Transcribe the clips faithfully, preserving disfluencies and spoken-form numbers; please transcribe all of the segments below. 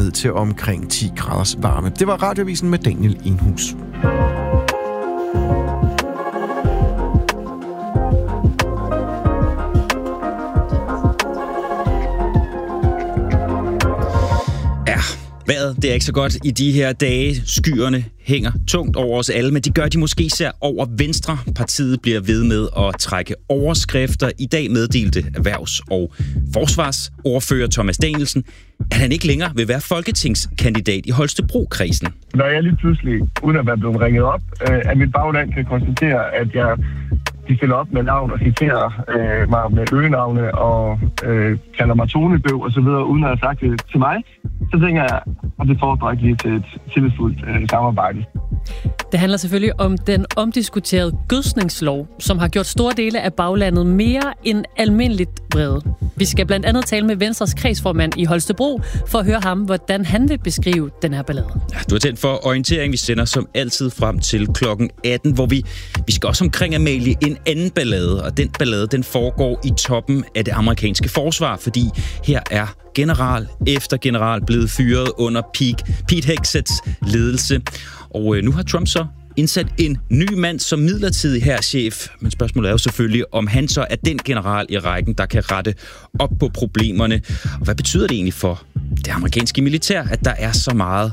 ned til omkring ti graders varme. Det var Radioavisen med Daniel Enhus. Vejret, det er ikke så godt i de her dage. Skyerne hænger tungt over os alle, men det gør de måske især over Venstre. Partiet bliver ved med at trække overskrifter. I dag meddelte erhvervs- og forsvarsordfører Thomas Danielsen, at han ikke længere vil være folketingskandidat i Holstebro-kredsen. Når jeg lige pludselig, uden at være blevet ringet op, af mit bagland kan konstatere, at jeg de stiller op med navn og citerer øh, mig med øgenavne og øh, kalder mig tonebøv og så videre, uden at have sagt det til mig, så tænker jeg, at det fordrer ikke lige til et tillidsfuldt øh, samarbejde. Det handler selvfølgelig om den omdiskuterede gødsningslov, som har gjort store dele af baglandet mere end almindeligt vrede. Vi skal blandt andet tale med Venstres kredsformand i Holstebro for at høre ham, hvordan han vil beskrive den her ballade. Ja, du er tændt for orientering. Vi sender som altid frem til klokken atten, hvor vi, vi skal også omkring Amalie en anden ballade. Og den ballade, den foregår i toppen af det amerikanske forsvar, fordi her er general efter general blevet fyret under Pete Hegseths ledelse. Og øh, nu har Trump så indsat en ny mand som midlertidig hærchef. Men spørgsmålet er jo selvfølgelig, om han så er den general i rækken, der kan rette op på problemerne. Og hvad betyder det egentlig for det amerikanske militær, at der er så meget,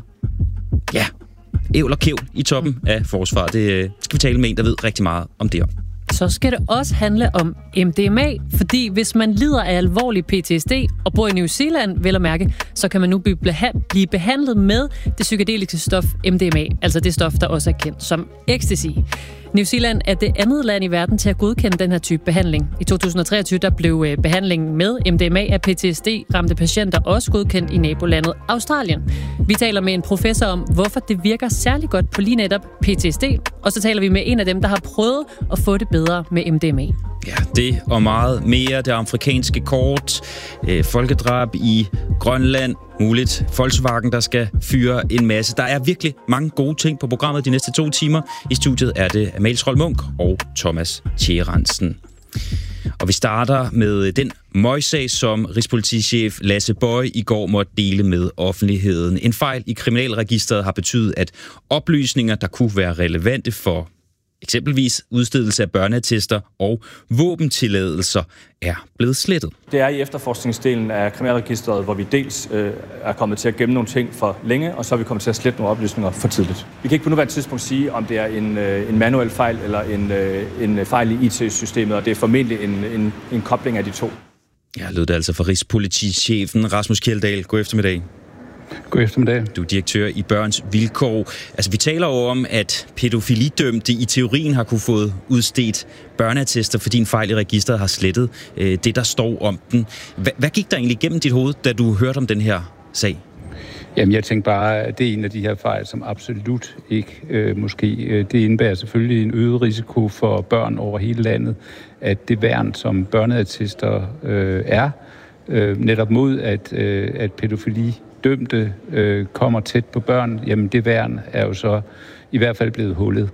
ja, ævl og kævl i toppen af forsvaret? Det øh, skal vi tale med en, der ved rigtig meget om det. Så skal det også handle om M D M A, fordi hvis man lider af alvorlig P T S D og bor i New Zealand, vel at mærke, så kan man nu blive behandlet med det psykedeliske stof M D M A, altså det stof, der også er kendt som ecstasy. New Zealand er det andet land i verden til at godkende den her type behandling. I to tusind og treogtyve der blev behandlingen med M D M A af P T S D-ramte patienter også godkendt i nabolandet Australien. Vi taler med en professor om, hvorfor det virker særlig godt på lige netop P T S D, og så taler vi med en af dem, der har prøvet at få det bedre med M D M A. Ja, det og meget mere. Det afrikanske kort, øh, folkedrab i Grønland, muligt Volkswagen, der skal fyre en masse. Der er virkelig mange gode ting på programmet de næste to timer. I studiet er det Amalie Trold Munch og Thomas Tjeransen. Og vi starter med den møgsag, som rigspolitichef Lasse Boye i går måtte dele med offentligheden. En fejl i kriminalregisteret har betydet, at oplysninger, der kunne være relevante for eksempelvis udstedelse af børneattester og våbentilladelser, er blevet slettet. Det er i efterforskningsdelen af kriminalregisteret, hvor vi dels øh, er kommet til at gemme nogle ting for længe, og så er vi kommet til at slette nogle oplysninger for tidligt. Vi kan ikke på nuværende tidspunkt sige, om det er en, øh, en manuel fejl eller en, øh, en fejl i I T-systemet, og det er formentlig en, en, en kobling af de to. Ja, lød det altså fra rigspolitichefen Rasmus Kjeldahl. God eftermiddag. God eftermiddag. Du er direktør i Børns Vilkår. Altså, vi taler jo om, at pædofilidømte i teorien har kunne fået udstedt børneattester, fordi en fejl i registeret har slettet øh, det, der står om den. Hva, hvad gik der egentlig igennem dit hoved, da du hørte om den her sag? Jamen, jeg tænkte bare, at det er en af de her fejl, som absolut ikke øh, måske. Øh, det indebærer selvfølgelig en øget risiko for børn over hele landet, at det værn, som børneattester øh, er, øh, netop mod, at, øh, at pædofili dømte øh, kommer tæt på børn, jamen det værn er jo så i hvert fald blevet hullet.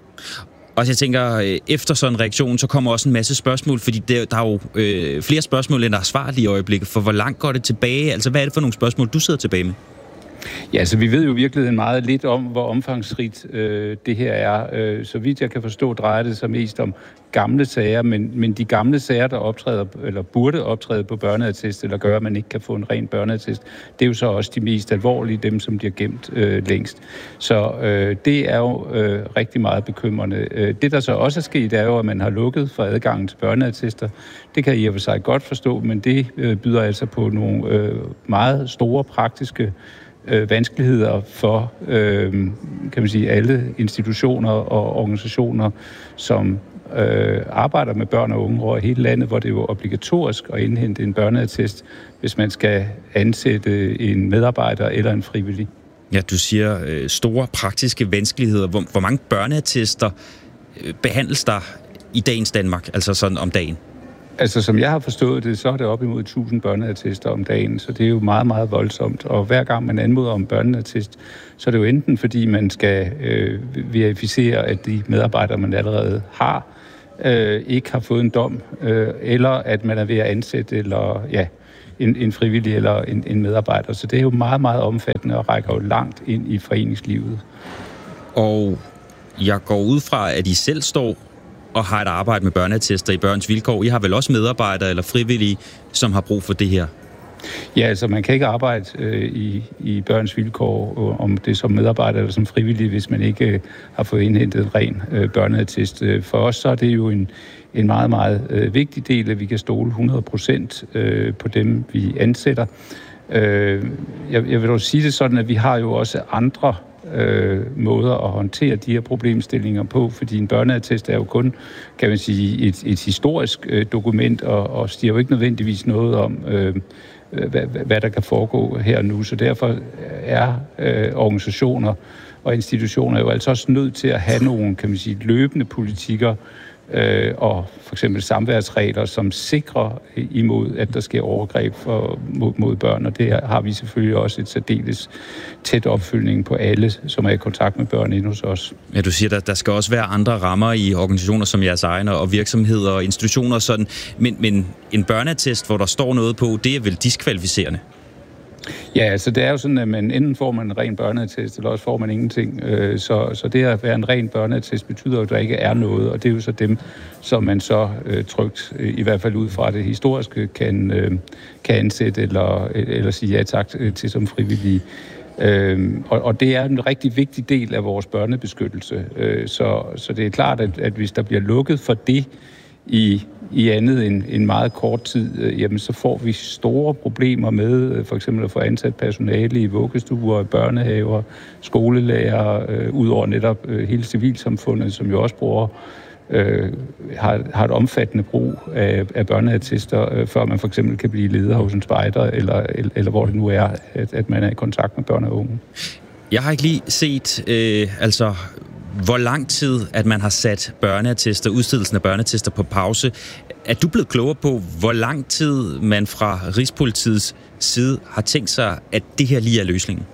Og jeg tænker, efter sådan en reaktion, så kommer også en masse spørgsmål, fordi der, der er jo øh, flere spørgsmål, end der er svar lige i øjeblikket. For hvor langt går det tilbage? Altså, hvad er det for nogle spørgsmål, du sidder tilbage med? Ja, så vi ved jo virkelig meget lidt om, hvor omfangsrigt øh, det her er. Øh, så vidt jeg kan forstå, drejer det sig mest om gamle sager, men, men de gamle sager, der optræder, eller burde optræde på børneattest, eller gør, at man ikke kan få en ren børneattest, det er jo så også de mest alvorlige, dem som bliver gemt øh, længst. Så øh, det er jo øh, rigtig meget bekymrende. Øh, det, der så også er sket, er jo, at man har lukket for adgangen til børneattester. Det kan I og for sig godt forstå, men det øh, byder altså på nogle øh, meget store praktiske Øh, vanskeligheder for øh, kan man sige, alle institutioner og organisationer, som øh, arbejder med børn og unge over hele landet, hvor det er jo obligatorisk at indhente en børneattest, hvis man skal ansætte en medarbejder eller en frivillig. Ja, du siger øh, store praktiske vanskeligheder. Hvor, hvor mange børneattester øh, behandles der i dagens Danmark, altså sådan om dagen? Altså, som jeg har forstået det, så er det op imod tusind børneattester om dagen, så det er jo meget, meget voldsomt. Og hver gang man anmoder om børneattest, så er det jo enten, fordi man skal øh, verificere, at de medarbejdere, man allerede har, øh, ikke har fået en dom, øh, eller at man er ved at ansætte, eller ja, en, en frivillig eller en, en medarbejder. Så det er jo meget, meget omfattende og rækker jo langt ind i foreningslivet. Og jeg går ud fra, at I selv står og har et arbejde med børneattester i Børns Vilkår. I har vel også medarbejdere eller frivillige, som har brug for det her? Ja, altså man kan ikke arbejde øh, i, i Børns Vilkår, øh, om det som medarbejder eller som frivillig, hvis man ikke øh, har fået indhentet en ren øh, børneattest. For os så er det jo en, en meget, meget øh, vigtig del, at vi kan stole hundrede procent øh, på dem, vi ansætter. Øh, jeg, jeg vil dog sige det sådan, at vi har jo også andre øh, måder at håndtere de her problemstillinger på, fordi en børneattest er jo kun, kan man sige, et, et historisk øh, dokument, og, og siger jo ikke nødvendigvis noget om, øh, hvad, hvad der kan foregå her og nu. Så derfor er øh, organisationer og institutioner jo altså også nødt til at have nogle, kan man sige, løbende politikker, Øh, og for eksempel samværsregler, som sikrer imod, at der sker overgreb for, mod, mod børn. Og det har vi selvfølgelig også et særdeles tæt opfølgning på alle, som er i kontakt med børn inde hos os. Ja, du siger, at der skal også være andre rammer i organisationer som jeres egne og virksomheder og institutioner og sådan. Men, men en børneattest, hvor der står noget på, det er vel diskvalificerende? Ja, altså det er jo sådan, at man enten får man en ren børneattest, eller også får man ingenting. Så, så det at være en ren børneattest betyder jo, at der ikke er noget, og det er jo så dem, som man så øh, trygt, i hvert fald ud fra det historiske, kan, øh, kan ansætte eller, eller sige ja tak til som frivillige. Øh, og, og det er en rigtig vigtig del af vores børnebeskyttelse. Øh, så, så det er klart, at, at hvis der bliver lukket for det, I, i andet end en meget kort tid, øh, jamen så får vi store problemer med øh, for eksempel at få ansat personale i vuggestuer, børnehaver, skolelærer, øh, ud over netop øh, hele civilsamfundet, som jo også bruger, øh, har, har et omfattende brug af, af børneattester, øh, før man for eksempel kan blive leder hos en spejder, eller, eller, eller hvor det nu er, at, at man er i kontakt med børn og unge. Jeg har ikke lige set, øh, altså... hvor lang tid, at man har sat børneattester, udstedelsen af børneattester på pause. Er du blevet klogere på, hvor lang tid man fra Rigspolitiets side har tænkt sig, at det her lige er løsningen?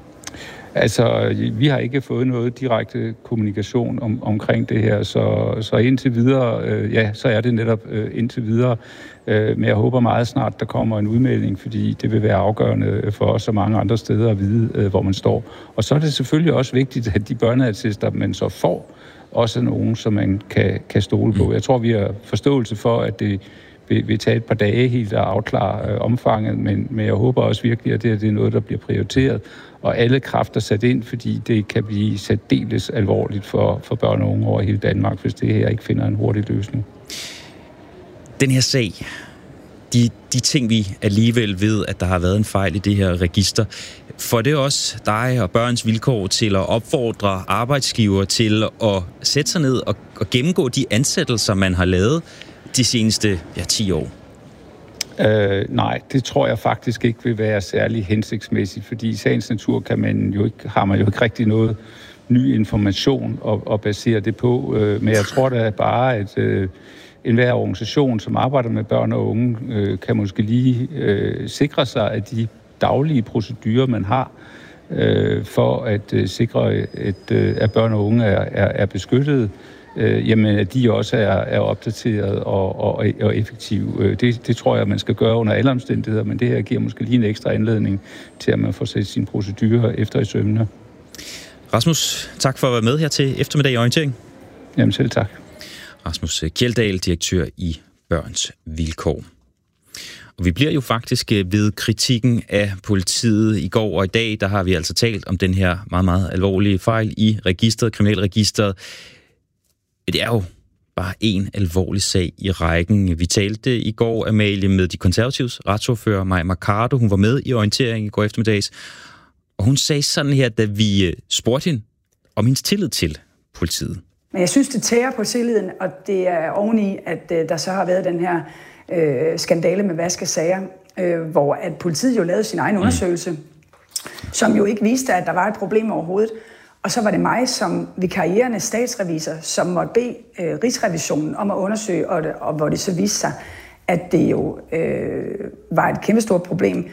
Altså, vi har ikke fået noget direkte kommunikation om, omkring det her, så, så indtil videre, øh, ja, så er det netop øh, indtil videre. Øh, men jeg håber meget snart, der kommer en udmelding, fordi det vil være afgørende for os og mange andre steder at vide, øh, hvor man står. Og så er det selvfølgelig også vigtigt, at de børneattester, man så får, også er nogen, som man kan, kan stole på. Jeg tror, vi har forståelse for, at det vil, vil tage et par dage helt at afklare øh, omfanget, men, men jeg håber også virkelig, at det, det er noget, der bliver prioriteret, og alle kræfter sat ind, fordi det kan blive særdeles alvorligt for, for børn og unge over hele Danmark, hvis det her ikke finder en hurtig løsning. Den her sag, de, de ting vi alligevel ved, at der har været en fejl i det her register, får det også dig og Børns Vilkår til at opfordre arbejdsgiver til at sætte sig ned og, og gennemgå de ansættelser, man har lavet de seneste ja, ti år? Øh, nej, det tror jeg faktisk ikke vil være særlig hensigtsmæssigt, fordi i sagens natur kan man jo ikke, har man jo ikke rigtig noget ny information at, at basere det på. Øh, men jeg tror da bare, at øh, enhver organisation, som arbejder med børn og unge, øh, kan måske lige øh, sikre sig, at de daglige procedurer, man har, øh, for at øh, sikre, at, øh, at børn og unge er, er, er beskyttet, Øh, jamen, at de også er, er opdateret og, og, og effektive. Det, det tror jeg, man skal gøre under alle omstændigheder, men det her giver måske lige en ekstra anledning til, at man får sat sine procedurer efter i sømmene. Rasmus, tak for at være med her til eftermiddag i Orientering. Jamen selv tak. Rasmus Kjeldahl, direktør i Børns Vilkår. Og vi bliver jo faktisk ved kritikken af politiet i går og i dag. Der har vi altså talt om den her meget, meget alvorlige fejl i registret, kriminalregistret. Det er jo bare en alvorlig sag i rækken. Vi talte i går, Amalie, med de konservatives retsordfører Mai Mercado. Hun var med i Orientering i går eftermiddags. Og hun sagde sådan her, da vi spurgte hende om hendes tillid til politiet. Men jeg synes, det tærer på tilliden, og det er oveni, at der så har været den her øh, skandale med vaskesager, øh, hvor at politiet jo lavede sin egen undersøgelse, mm. som jo ikke viste, at der var et problem overhovedet. Og så var det mig som vikarierende statsrevisor, som måtte bede øh, Rigsrevisionen om at undersøge, og, det, og hvor det så viste sig, at det jo øh, var et kæmpestort problem.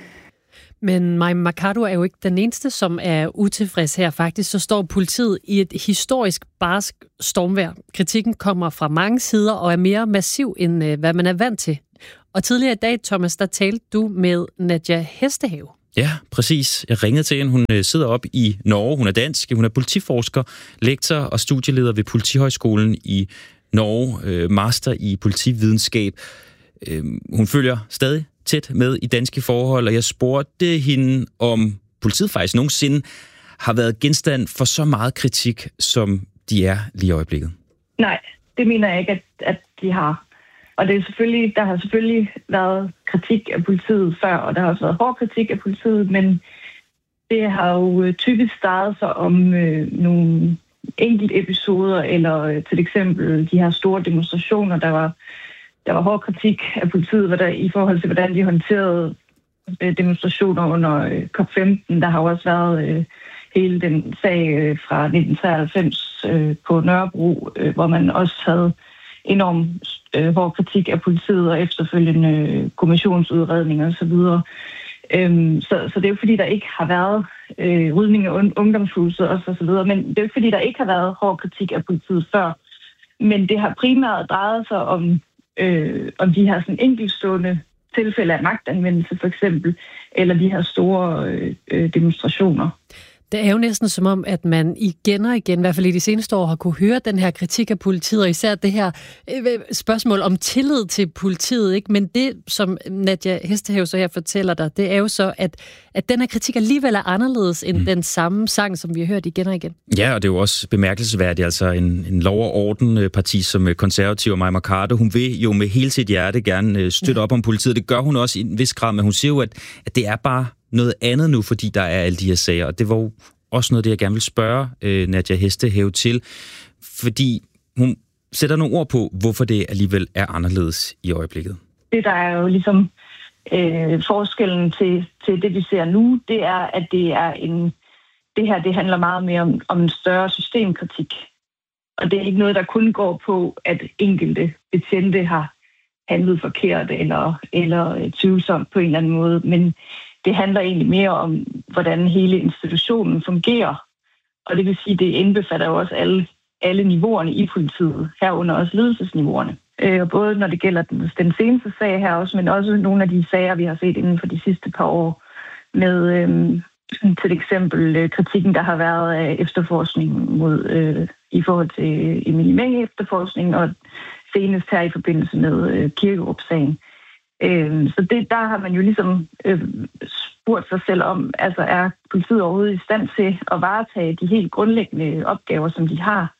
Men Mai Mercado er jo ikke den eneste, som er utilfreds her. Faktisk så står politiet i et historisk barsk stormvejr. Kritikken kommer fra mange sider og er mere massiv, end øh, hvad man er vant til. Og tidligere i dag, Thomas, der talte du med Nadja Hestehave. Ja, præcis. Jeg ringede til hende. Hun sidder op i Norge. Hun er dansk. Hun er politiforsker, lektor og studieleder ved Politihøjskolen i Norge. Master i politividenskab. Hun følger stadig tæt med i danske forhold, og jeg spurgte hende, om politiet faktisk nogensinde har været genstand for så meget kritik, som de er lige i øjeblikket. Nej, det mener jeg ikke, at, at de har. Og det er selvfølgelig, der har selvfølgelig været kritik af politiet før, og der har også været hård kritik af politiet, men det har jo typisk startet sig om øh, nogle enkelte episoder, eller øh, til eksempel de her store demonstrationer, der var, der var hård kritik af politiet der, i forhold til, hvordan de håndterede øh, demonstrationer under øh, C O P femten. Der har jo også været øh, hele den sag øh, fra nitten treoghalvfems øh, på Nørrebro, øh, hvor man også havde enorm øh, hård kritik af politiet og efterfølgende øh, kommissionsudredninger osv. Øhm, så, så det er jo fordi, der ikke har været øh, rydning af un- ungdomshuset og så videre, men det er jo fordi, der ikke har været hård kritik af politiet før. Men det har primært drejet sig om, øh, om de her sådan enkeltstående tilfælde af magtanvendelse for eksempel, eller de her store øh, demonstrationer. Det er jo næsten som om, at man igen og igen, i hvert fald i de seneste år, har kunne høre den her kritik af politiet, og især det her spørgsmål om tillid til politiet. Ikke? Men det, som Nadja Hestehave så her fortæller dig, det er jo så, at, at den her kritik alligevel er anderledes end mm. den samme sang, som vi har hørt igen og igen. Ja, og det er jo også bemærkelsesværdigt. Altså en, en lov- og orden-parti som konservativ og Mai Mercado, hun vil jo med hele sit hjerte gerne støtte op om politiet. Det gør hun også i en vis grad, men hun siger jo, at, at det er bare noget andet nu, fordi der er alle de her sager. Og det var jo også noget, det jeg gerne vil spørge øh, Nadja Hestehave til, fordi hun sætter nogle ord på, hvorfor det alligevel er anderledes i øjeblikket. Det, der er jo ligesom øh, forskellen til, til det, vi ser nu, det er, at det er en, det her, det handler meget mere om, om en større systemkritik. Og det er ikke noget, der kun går på, at enkelte betjente har handlet forkert eller, eller tvivlsomt på en eller anden måde, men det handler egentlig mere om, hvordan hele institutionen fungerer. Og det vil sige, det indbefatter jo også alle, alle niveauerne i politiet, herunder også ledelsesniveauerne. Øh, både når det gælder den, den seneste sag her også, men også nogle af de sager, vi har set inden for de sidste par år, med øh, til eksempel øh, kritikken, der har været af efterforskning mod, øh, i forhold til Emilie Meng efterforskning, og senest her i forbindelse med øh, Kirkerup-sagen. Så det, der har man jo ligesom øh, spurgt sig selv om, altså er politiet overhovedet i stand til at varetage de helt grundlæggende opgaver, som de har?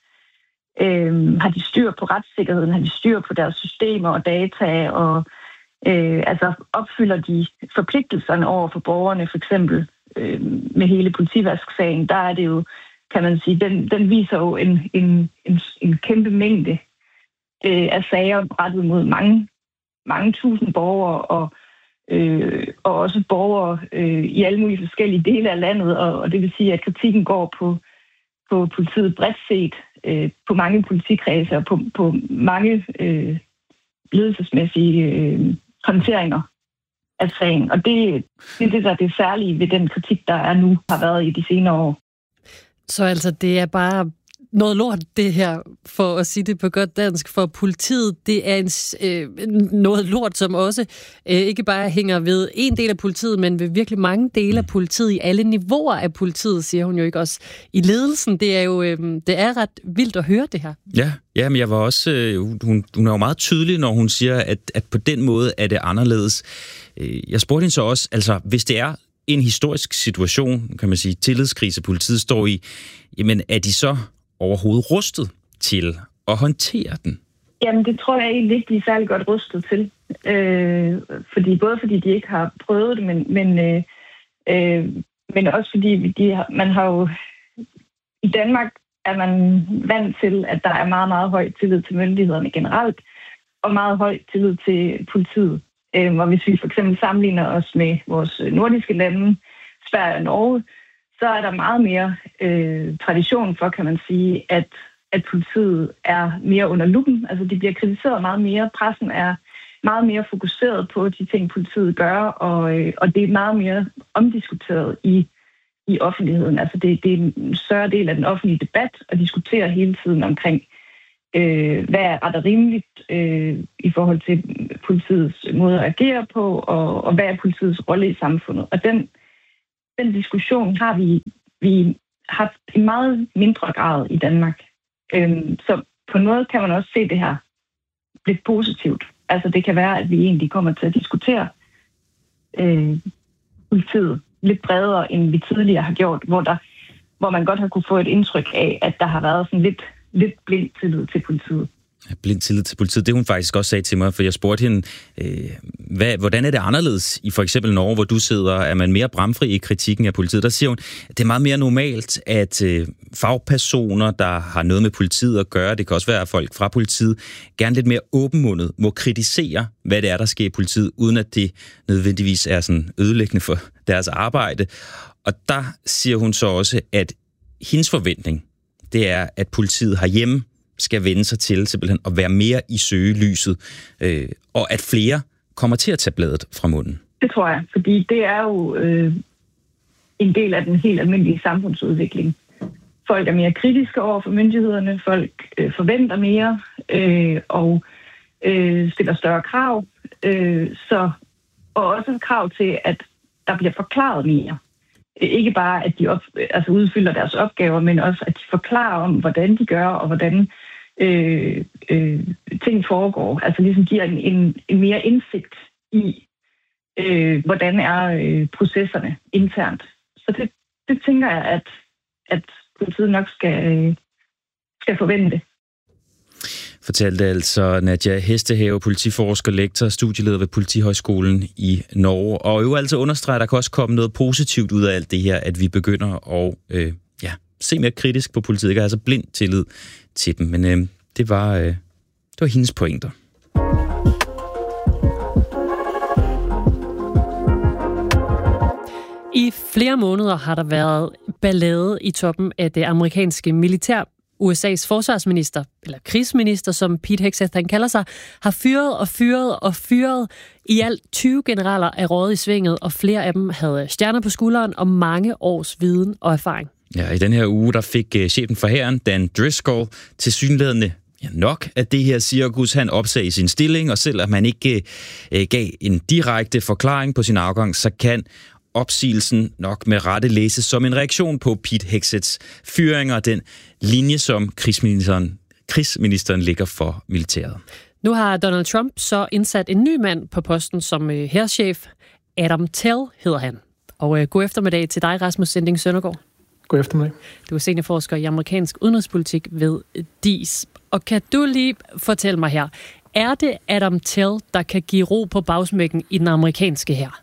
Øh, har de styr på retssikkerheden? Har de styr på deres systemer og data? Og øh, altså opfylder de forpligtelserne over for borgerne, for eksempel øh, med hele politivask-sagen? Der er det jo, kan man sige, den, den viser jo en, en, en, en kæmpe mængde øh, af sager rettet mod mange mange tusind borgere, og, øh, og også borgere øh, i alle mulige forskellige dele af landet, og, og det vil sige, at kritikken går på, på politiet bredt set, øh, på mange politikredse og på, på mange øh, ledelsesmæssige øh, håndteringer af sagen. Og det, det er det, der er det særlige ved den kritik, der er nu, har været i de senere år. Så altså, det er bare noget lort, det her, for at sige det på godt dansk, for politiet. Det er en, øh, noget lort, som også øh, ikke bare hænger ved en del af politiet, men ved virkelig mange dele af politiet, i alle niveauer af politiet, siger hun jo ikke også. I ledelsen, det er jo øh, det er ret vildt at høre det her. Ja, ja, men jeg var også, øh, hun, hun er jo meget tydelig, når hun siger, at, at på den måde er det anderledes. Jeg spurgte hende så også, altså hvis det er en historisk situation, kan man sige, tillidskrise politiet står i, jamen er de så overhovedet rustet til at håndtere den? Jamen, det tror jeg egentlig ikke, de er særlig godt rustet til. Øh, fordi, både fordi de ikke har prøvet det, men, men, øh, øh, men også fordi de har, man har jo... I Danmark er man vant til, at der er meget, meget høj tillid til myndighederne generelt, og meget høj tillid til politiet. Øh, og hvis vi for eksempel sammenligner os med vores nordiske lande, Sverige og Norge, så er der meget mere øh, tradition for, kan man sige, at, at politiet er mere under luppen. Altså, de bliver kritiseret meget mere. Pressen er meget mere fokuseret på de ting, politiet gør, og, øh, og det er meget mere omdiskuteret i, i offentligheden. Altså, det, det er en større del af den offentlige debat at diskutere hele tiden omkring øh, hvad er ret og rimeligt øh, i forhold til politiets måde at agere på, og, og hvad er politiets rolle i samfundet. Og den, den diskussion har vi, vi haft i meget mindre grad i Danmark. Øhm, så på en måde kan man også se det her lidt positivt. Altså det kan være, at vi egentlig kommer til at diskutere øh, politiet lidt bredere, end vi tidligere har gjort, hvor, der, hvor man godt har kunne få et indtryk af, at der har været sådan lidt, lidt blind tillid til politiet. Blind tillid til politiet, det hun faktisk også sagde til mig, for jeg spurgte hende, øh, hvad, hvordan er det anderledes i for eksempel Norge, hvor du sidder, er man mere bramfri i kritikken af politiet? Der siger hun, at det er meget mere normalt, at øh, fagpersoner, der har noget med politiet at gøre, det kan også være folk fra politiet, gerne lidt mere åbenmundet må kritisere, hvad det er, der sker i politiet, uden at det nødvendigvis er sådan ødelæggende for deres arbejde. Og der siger hun så også, at hendes forventning, det er, at politiet herhjemme skal vende sig til simpelthen at være mere i søgelyset, øh, og at flere kommer til at tage bladet fra munden. Det tror jeg, fordi det er jo øh, en del af den helt almindelige samfundsudvikling. Folk er mere kritiske over for myndighederne, folk øh, forventer mere, øh, og øh, stiller større krav, øh, så, og også et krav til, at der bliver forklaret mere. Ikke bare, at de op, altså udfylder deres opgaver, men også, at de forklarer om, hvordan de gør, og hvordan øh, øh, ting foregår. Altså ligesom giver en, en, en mere indsigt i, øh, hvordan er øh, processerne internt. Så det, det tænker jeg, at, at politiet nok skal, øh, skal forvente. Fortalte altså Nadia Hestehave, politiforsker, lektor, studieleder ved Politihøjskolen i Norge. Og jo altså understreger, at der kan også komme noget positivt ud af alt det her, at vi begynder at øh, ja, se mere kritisk på politiet. Ikke altså blind tillid til dem. Men øh, det, var, øh, det var hendes pointer. I flere måneder har der været ballade i toppen af det amerikanske militær. U S A's forsvarsminister, eller krigsminister, som Pete Hegseth han kalder sig, har fyret og fyret og fyret. I alt tyve generaler er røget i svinget, og flere af dem havde stjerner på skulderen og mange års viden og erfaring. Ja, i den her uge, der fik uh, chefen for hæren, Dan Driscoll, tilsyneladende ja, nok at det her cirkus, han opsagde i sin stilling, og selvom man ikke uh, gav en direkte forklaring på sin afgang, så kan opsigelsen nok med rette læses som en reaktion på Pete Hegseths fyringer og den linje, som krigsministeren, krigsministeren ligger for militæret. Nu har Donald Trump så indsat en ny mand på posten som øh, hærchef. Adam Tell hedder han. Og øh, god eftermiddag til dig, Rasmus Sinding Søndergaard. God eftermiddag. Du er seniorforsker i amerikansk udenrigspolitik ved D I S. Og kan du lige fortælle mig her, er det Adam Tell, der kan give ro på bagsmækken i den amerikanske hær?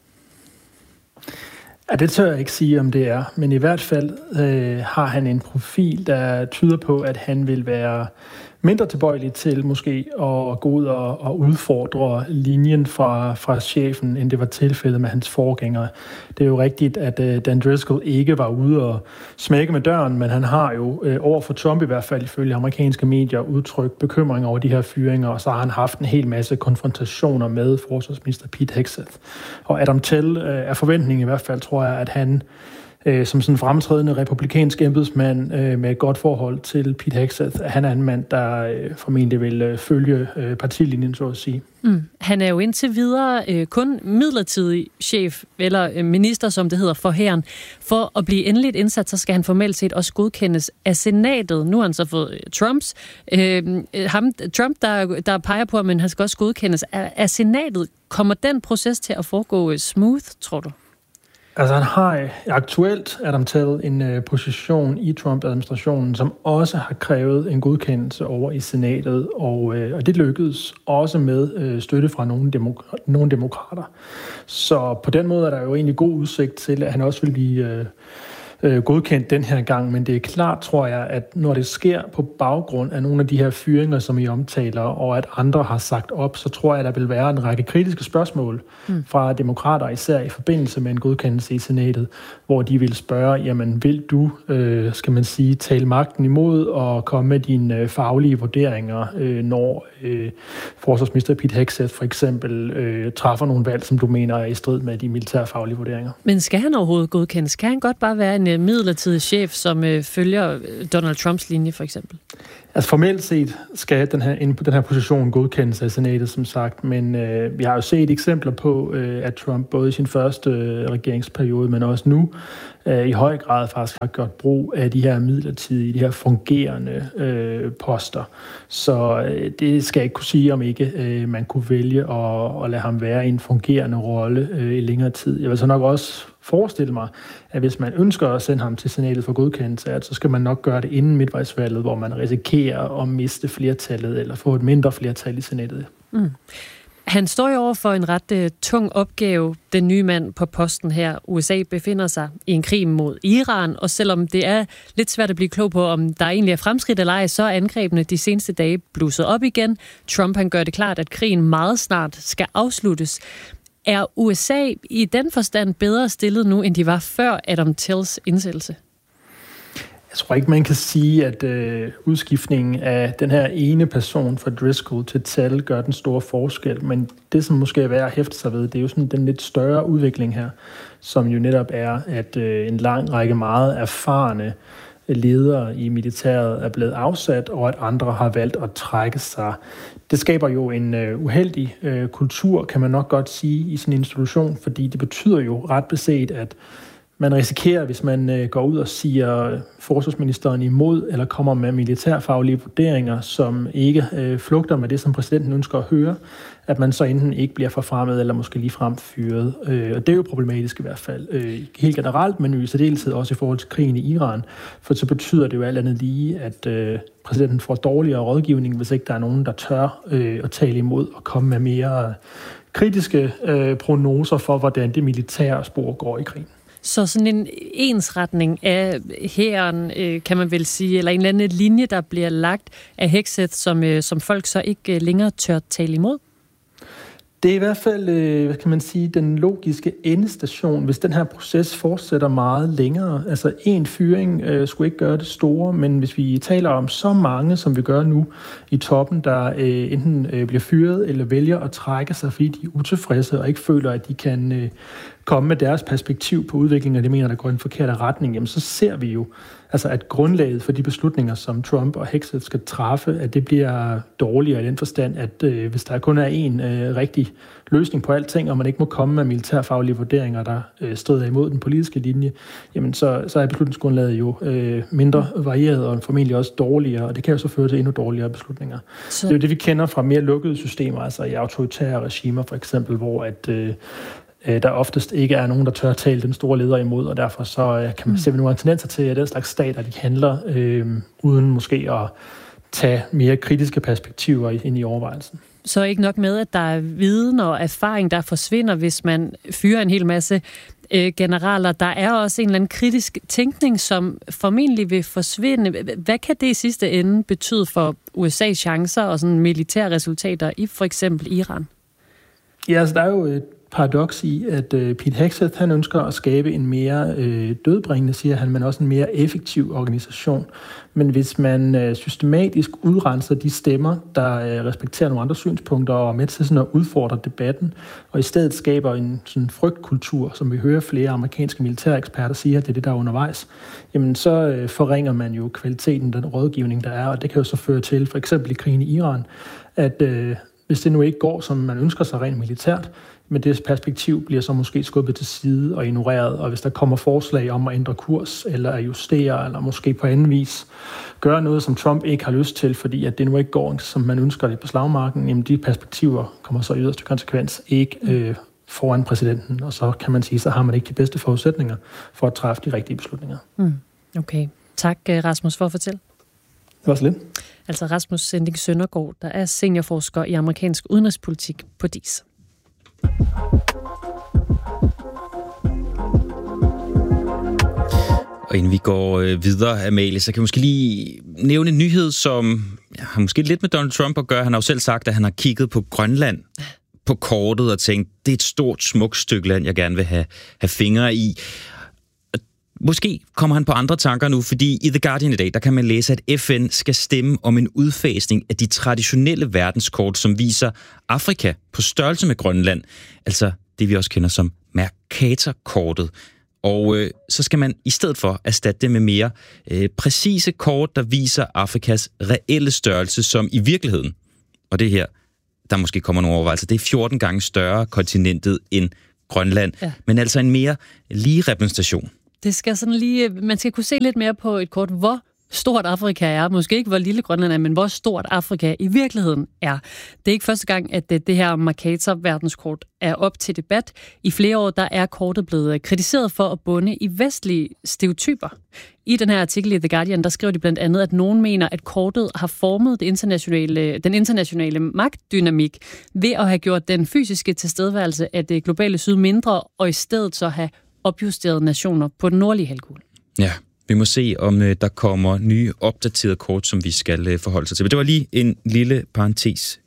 Ja, det tør jeg ikke sige, om det er. Men i hvert fald øh, har han en profil, der tyder på, at han vil være mindre tilbøjelig til måske at gå ud og, og udfordre linjen fra, fra chefen, end det var tilfældet med hans forgængere. Det er jo rigtigt, at uh, Dan Driscoll ikke var ude og smække med døren, men han har jo uh, over for Trump i hvert fald ifølge amerikanske medier udtrykt bekymring over de her fyringer, og så har han haft en hel masse konfrontationer med forsvarsminister Pete Hegseth. Og Adam Tell uh, er forventningen i hvert fald, tror jeg, at han som sådan en fremtrædende republikansk embedsmand øh, med et godt forhold til Pete Hegseth. Han er en mand, der øh, formentlig vil øh, følge øh, partilinjen, så at sige. Mm. Han er jo indtil videre øh, kun midlertidig chef, eller øh, minister, som det hedder, for hæren. For at blive endeligt indsat, så skal han formelt set også godkendes af senatet. Nu har han så fået øh, Trumps. Øh, ham, Trump, der, der peger på, men han skal også godkendes af, af senatet. Kommer den proces til at foregå øh, smooth, tror du? Altså han har aktuelt, Adam Tell, en uh, position i Trump-administrationen, som også har krævet en godkendelse over i senatet, og, uh, og det lykkedes også med uh, støtte fra nogle, demok- nogle demokrater. Så på den måde er der jo egentlig god udsigt til, at han også vil blive uh, godkendt den her gang, men det er klart, tror jeg, at når det sker på baggrund af nogle af de her fyringer, som I omtaler, og at andre har sagt op, så tror jeg, at der vil være en række kritiske spørgsmål mm. fra demokrater, især i forbindelse med en godkendelse i senatet, hvor de vil spørge, jamen vil du, øh, skal man sige, tale magten imod og komme med dine øh, faglige vurderinger, øh, når øh, forsvarsminister Pete Hegseth for eksempel øh, træffer nogle valg, som du mener er i strid med de militærfaglige vurderinger. Men skal han overhovedet godkendes? Kan han godt bare være en midlertidig chef, som øh, følger Donald Trumps linje, for eksempel? Altså formelt set skal den her, den her position godkendes af senatet, som sagt, men øh, vi har jo set eksempler på, øh, at Trump både i sin første øh, regeringsperiode, men også nu, øh, i høj grad faktisk har gjort brug af de her midlertidige, de her fungerende øh, poster. Så øh, det skal jeg ikke kunne sige, om ikke øh, man kunne vælge at, at lade ham være i en fungerende rolle øh, i længere tid. Jeg vil så nok også forestille mig, at hvis man ønsker at sende ham til senatet for godkendelse, så skal man nok gøre det inden midtvejsvalget, hvor man risikerer at miste flertallet eller få et mindre flertal i senatet. Mm. Han står jo over for en ret uh, tung opgave, den nye mand på posten her. U S A befinder sig i en krig mod Iran, og selvom det er lidt svært at blive klog på, om der egentlig er fremskridt eller ej, så er angrebene de seneste dage blusset op igen. Trump han gør det klart, at krigen meget snart skal afsluttes. Er U S A i den forstand bedre stillet nu, end de var før Adam Tills indsættelse? Jeg tror ikke, man kan sige, at øh, udskiftningen af den her ene person fra Driscoll til Tell gør den store forskel, men det, som måske er værd at hæfte sig ved, det er jo sådan den lidt større udvikling her, som jo netop er, at øh, en lang række meget erfarne ledere i militæret er blevet afsat, og at andre har valgt at trække sig. Det skaber jo en øh, uheldig øh, kultur, kan man nok godt sige, i sådan en institution, fordi det betyder jo ret beset, at man risikerer, hvis man øh, går ud og siger forsvarsministeren imod, eller kommer med militærfaglige vurderinger, som ikke øh, flugter med det, som præsidenten ønsker at høre, at man så enten ikke bliver forfremmet, eller måske ligefrem fyret. Øh, og det er jo problematisk i hvert fald. Øh, helt generelt, men i særdeleshed også i forhold til krigen i Iran. For så betyder det jo alt andet lige, at øh, præsidenten får dårligere rådgivning, hvis ikke der er nogen, der tør øh, at tale imod og komme med mere kritiske øh, prognoser for, hvordan det militære spor går i krigen. Så sådan en ensretning af hæren, øh, kan man vel sige, eller en eller anden linje, der bliver lagt af Hegseth, som, øh, som folk så ikke længere tør tale imod? Det er i hvert fald, øh, hvad kan man sige, den logiske endestation, hvis den her proces fortsætter meget længere. Altså en fyring øh, skulle ikke gøre det store, men hvis vi taler om så mange, som vi gør nu i toppen, der øh, enten øh, bliver fyret eller vælger at trække sig, fordi de er utilfredse og ikke føler, at de kan øh, komme med deres perspektiv på udviklingen, og de mener, der går i en forkert retning, jamen så ser vi jo, altså at grundlaget for de beslutninger, som Trump og Hegseth skal træffe, at det bliver dårligere i den forstand, at øh, hvis der kun er en øh, rigtig løsning på alting, og man ikke må komme med militærfaglige vurderinger, der øh, strider imod den politiske linje, jamen så, så er beslutningsgrundlaget jo øh, mindre varieret og formentlig også dårligere, og det kan jo så føre til endnu dårligere beslutninger. Så det er jo det, vi kender fra mere lukkede systemer, altså i autoritære regimer for eksempel, hvor at øh, der oftest ikke er nogen, der tør tale den store leder imod, og derfor så kan man se nogle tendenser til, at den slags stater, de handler øh, uden måske at tage mere kritiske perspektiver ind i overvejelsen. Så ikke nok med, at der er viden og erfaring, der forsvinder, hvis man fyrer en hel masse øh, generaler. Der er også en eller anden kritisk tænkning, som formentlig vil forsvinde. Hvad kan det i sidste ende betyde for U S A's chancer og sådan militære resultater i for eksempel Iran? Ja, altså der er jo et paradoks i, at øh, Pete Hegseth, han ønsker at skabe en mere øh, dødbringende, siger han, men også en mere effektiv organisation. Men hvis man øh, systematisk udrenser de stemmer, der øh, respekterer nogle andre synspunkter og er med til sådan at udfordre debatten, og i stedet skaber en sådan frygtkultur, som vi hører flere amerikanske militæreksperter sige, at det er det, der er undervejs, jamen så øh, forringer man jo kvaliteten, den rådgivning, der er, og det kan jo så føre til, for eksempel i krigen i Iran, at øh, hvis det nu ikke går, som man ønsker sig rent militært, men det perspektiv bliver så måske skubbet til side og ignoreret, og hvis der kommer forslag om at ændre kurs, eller at justere, eller måske på anden vis gøre noget, som Trump ikke har lyst til, fordi at det nu ikke går, som man ønsker det på slagmarken, jamen de perspektiver kommer så i yderste konsekvens ikke øh, foran præsidenten, og så kan man sige, så har man ikke de bedste forudsætninger for at træffe de rigtige beslutninger. Mm. Okay. Tak, Rasmus, for at fortælle. Det var så lidt. Altså Rasmus Sending Søndergaard, der er seniorforsker i amerikansk udenrigspolitik på D I S. Og inden vi går videre, Amalie, så kan jeg måske lige nævne en nyhed, som ja, har måske lidt med Donald Trump at gøre. Han har jo selv sagt, at han har kigget på Grønland på kortet og tænkt, det er et stort, smukt stykke land, jeg gerne vil have, have fingre i. Måske kommer han på andre tanker nu, fordi i The Guardian i dag, der kan man læse, at F N skal stemme om en udfasning af de traditionelle verdenskort, som viser Afrika på størrelse med Grønland. Altså det, vi også kender som Mercator-kortet. Og øh, så skal man i stedet for erstatte det med mere øh, præcise kort, der viser Afrikas reelle størrelse, som i virkeligheden, og det her, der måske kommer nogle overvejelser, det er fjorten gange større kontinentet end Grønland, ja. Men altså en mere lige repræsentation. Det skal sådan lige, man skal kunne se lidt mere på et kort, hvor stort Afrika er. Måske ikke, hvor lille Grønland er, men hvor stort Afrika i virkeligheden er. Det er ikke første gang, at det her Mercator-verdenskort er op til debat. I flere år der er kortet blevet kritiseret for at bunde i vestlige stereotyper. I den her artikel i The Guardian, der skriver de blandt andet, at nogen mener, at kortet har formet det internationale, den internationale magtdynamik ved at have gjort den fysiske tilstedeværelse af det globale syd mindre, og i stedet så have opjusteret nationer på den nordlige halvkugle. Ja. Vi må se, om øh, der kommer nye opdaterede kort, som vi skal øh, forholde sig til. Men det var lige en lille parentes.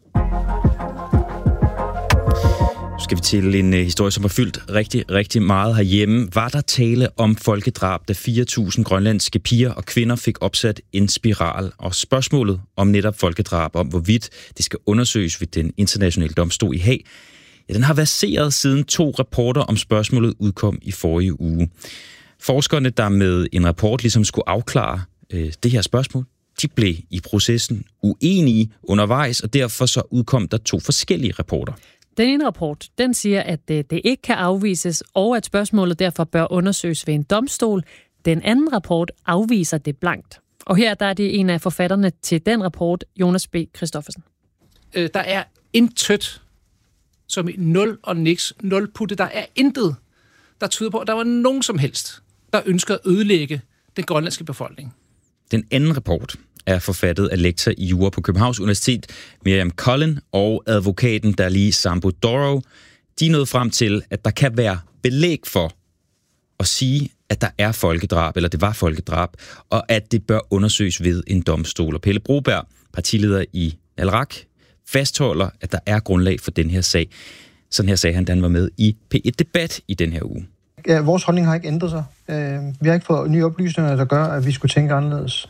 Nu skal vi til en øh, historie, som har fyldt rigtig, rigtig meget herhjemme. Var der tale om folkedrab, da fire tusind grønlandske piger og kvinder fik opsat en spiral? Og spørgsmålet om netop folkedrab, om hvorvidt det skal undersøges ved den internationale domstol i Haag, ja, den har verseret siden to rapporter om spørgsmålet udkom i forrige uge. Forskerne, der med en rapport ligesom skulle afklare øh, det her spørgsmål, de blev i processen uenige undervejs, og derfor så udkom der to forskellige rapporter. Den ene rapport, den siger, at det, det ikke kan afvises, og at spørgsmålet derfor bør undersøges ved en domstol. Den anden rapport afviser det blankt. Og her der er det en af forfatterne til den rapport, Jonas B. Christoffersen. Øh, der er intet, som i nul og niks, nul putte. Der er intet, der tyder på, at der var nogen som helst, der ønsker at ødelægge den grønlandske befolkning. Den anden rapport er forfattet af lektor i jura på Københavns Universitet, Miriam Cullen, og advokaten Dali Sambo Doro. De nåede frem til, at der kan være belæg for at sige, at der er folkedrab, eller det var folkedrab, og at det bør undersøges ved en domstol. Og Pelle Broberg, partileder i Alrak, fastholder, at der er grundlag for den her sag. Sådan her sagde han, da han var med i P et Debat i den her uge. Ja, vores holdning har ikke ændret sig. Vi har ikke fået nye oplysninger, der gør, at vi skulle tænke anderledes.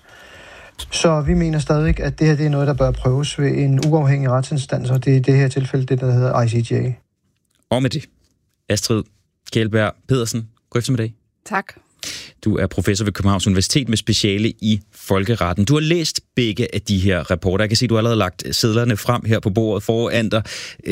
Så vi mener stadig, at det her det er noget, der bør prøves ved en uafhængig retsinstans, og det er i det her tilfælde det, der hedder I C J. Og med det, Astrid Kjellberg Pedersen, god eftermiddag. Tak. Du er professor ved Københavns Universitet med speciale i folkeretten. Du har læst begge af de her rapporter. Jeg kan se, at du har allerede lagt sedlerne frem her på bordet foran dig.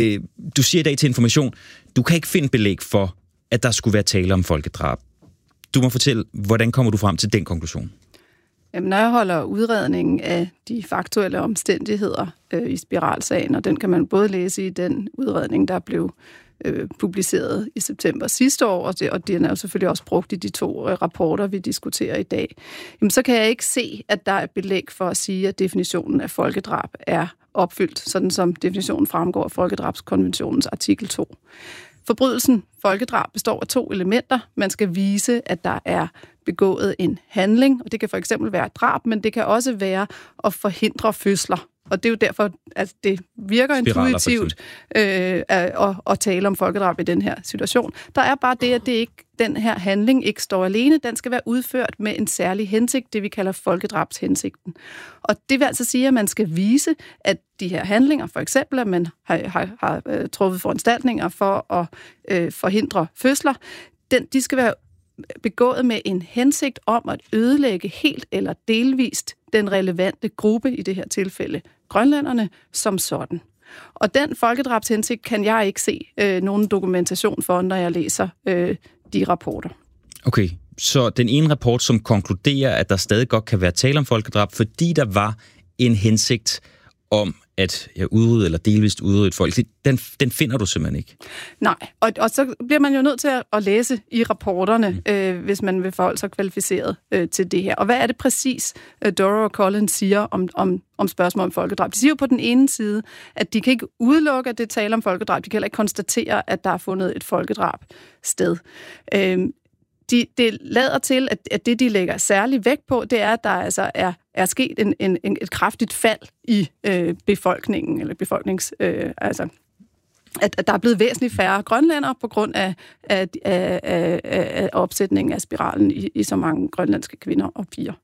Du siger i dag til Information, du kan ikke finde belæg for, at der skulle være tale om folkedrab. Du må fortælle, hvordan kommer du frem til den konklusion? Jamen, når jeg holder udredningen af de faktuelle omstændigheder øh, i spiralsagen, og den kan man både læse i den udredning, der blev øh, publiceret i september sidste år, og, det, og den er jo selvfølgelig også brugt i de to øh, rapporter, vi diskuterer i dag, jamen, så kan jeg ikke se, at der er belæg for at sige, at definitionen af folkedrab er opfyldt, sådan som definitionen fremgår af Folkedrabskonventionens artikel to. Forbrydelsen folkedrab består af to elementer. Man skal vise, at der er begået en handling, og det kan for eksempel være et drab, men det kan også være at forhindre fødsler. Og det er jo derfor, at det virker Spiraler, intuitivt øh, at, at tale om folkedrab i den her situation. Der er bare det, at det ikke, den her handling ikke står alene. Den skal være udført med en særlig hensigt, det vi kalder folkedrabshensigten. Og det vil altså sige, at man skal vise, at de her handlinger, for eksempel at man har, har, har uh, truffet foranstaltninger for at uh, forhindre fødsler, den, de skal være begået med en hensigt om at ødelægge helt eller delvist den relevante gruppe, i det her tilfælde grønlænderne, som sådan. Og den folkedrabshensigt kan jeg ikke se øh, nogen dokumentation for, når jeg læser øh, de rapporter. Okay, så den ene rapport, som konkluderer, at der stadig godt kan være tale om folkedrab, fordi der var en hensigt om at ja, udrydde eller delvist udrydde et folk, den, den finder du simpelthen ikke? Nej, og, og så bliver man jo nødt til at, at læse i rapporterne, mm. øh, hvis man vil forholde sig kvalificeret øh, til det her. Og hvad er det præcis, øh, Doro og Collins siger om, om, om spørgsmål om folkedrab? De siger jo på den ene side, at de kan ikke udelukke, at det taler om folkedrab. De kan heller ikke konstatere, at der er fundet et folkedrab sted. Øh, De, det lader til, at, at det, de lægger særlig vægt på, det er, at der altså er, er sket en, en, en, et kraftigt fald i øh, befolkningen, eller befolknings... Øh, altså, at, at der er blevet væsentligt færre grønlændere på grund af, af, af, af, af opsætningen af spiralen i, i så mange grønlandske kvinder og piger.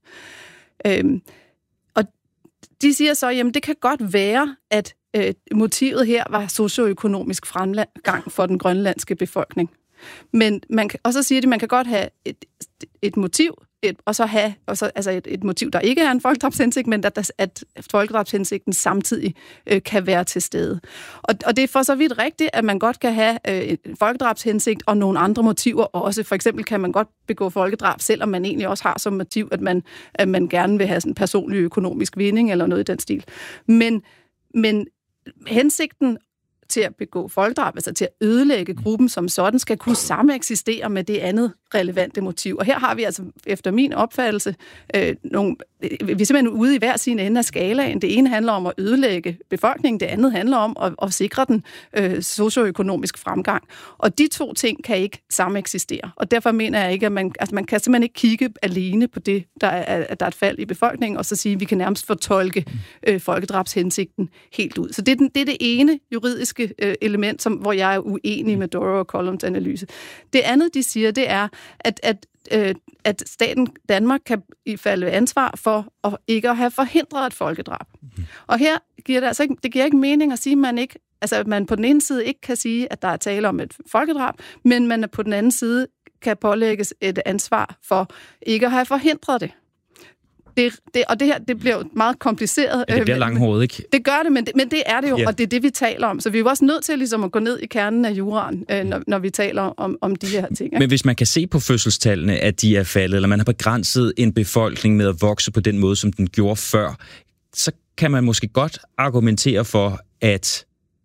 Øhm, og de siger så, jamen det kan godt være, at øh, motivet her var socioøkonomisk fremgang for den grønlandske befolkning. Men man, og så siger de, at man kan godt have et, et motiv, et, og så have og så, altså et, et motiv, der ikke er en folkedrabshensigt, men at, at folkedrabshensigten samtidig øh, kan være til stede. Og, og det er for så vidt rigtigt, at man godt kan have øh, en folkedrabshensigt og nogle andre motiver også. For eksempel kan man godt begå folkedrab, selvom man egentlig også har som motiv, at man, at man gerne vil have sådan en personlig økonomisk vinding eller noget i den stil. Men, men hensigten til at begå folkedrab, altså til at ødelægge gruppen som sådan, skal kunne sameksistere med det andet relevante motiv. Og her har vi altså, efter min opfattelse, øh, nogle, vi er simpelthen ude i hver sin ende af skalaen. Det ene handler om at ødelægge befolkningen, det andet handler om at, at sikre den øh, socioøkonomisk fremgang. Og de to ting kan ikke sameksistere. Og derfor mener jeg ikke, at man, altså man kan simpelthen ikke kigge alene på det, der er, at der er et fald i befolkningen, og så sige, at vi kan nærmest fortolke øh, folkedrabshensigten helt ud. Så det er, den, det er det ene juridiske øh, element, som, hvor jeg er uenig med Doro og Collums analyse. Det andet, de siger, det er, at, at, øh, at staten Danmark kan ifalde ansvar for at ikke at have forhindret et folkedrab. Mm. Og her giver det altså ikke, det giver ikke mening at sige, at man ikke, altså at man på den ene side ikke kan sige, at der er tale om et folkedrab, men man på den anden side kan pålægges et ansvar for ikke at have forhindret det. Det, det, og det her, det bliver jo meget kompliceret. Ja, det bliver langhåret, ikke? Det gør det, men det, men det er det jo, yeah. og det er det, vi taler om. Så vi er jo også nødt til ligesom at gå ned i kernen af juraen, øh, når, når vi taler om, om de her ting. Ikke? Men hvis man kan se på fødselstallene, at de er faldet, eller man har begrænset en befolkning med at vokse på den måde, som den gjorde før, så kan man måske godt argumentere for, at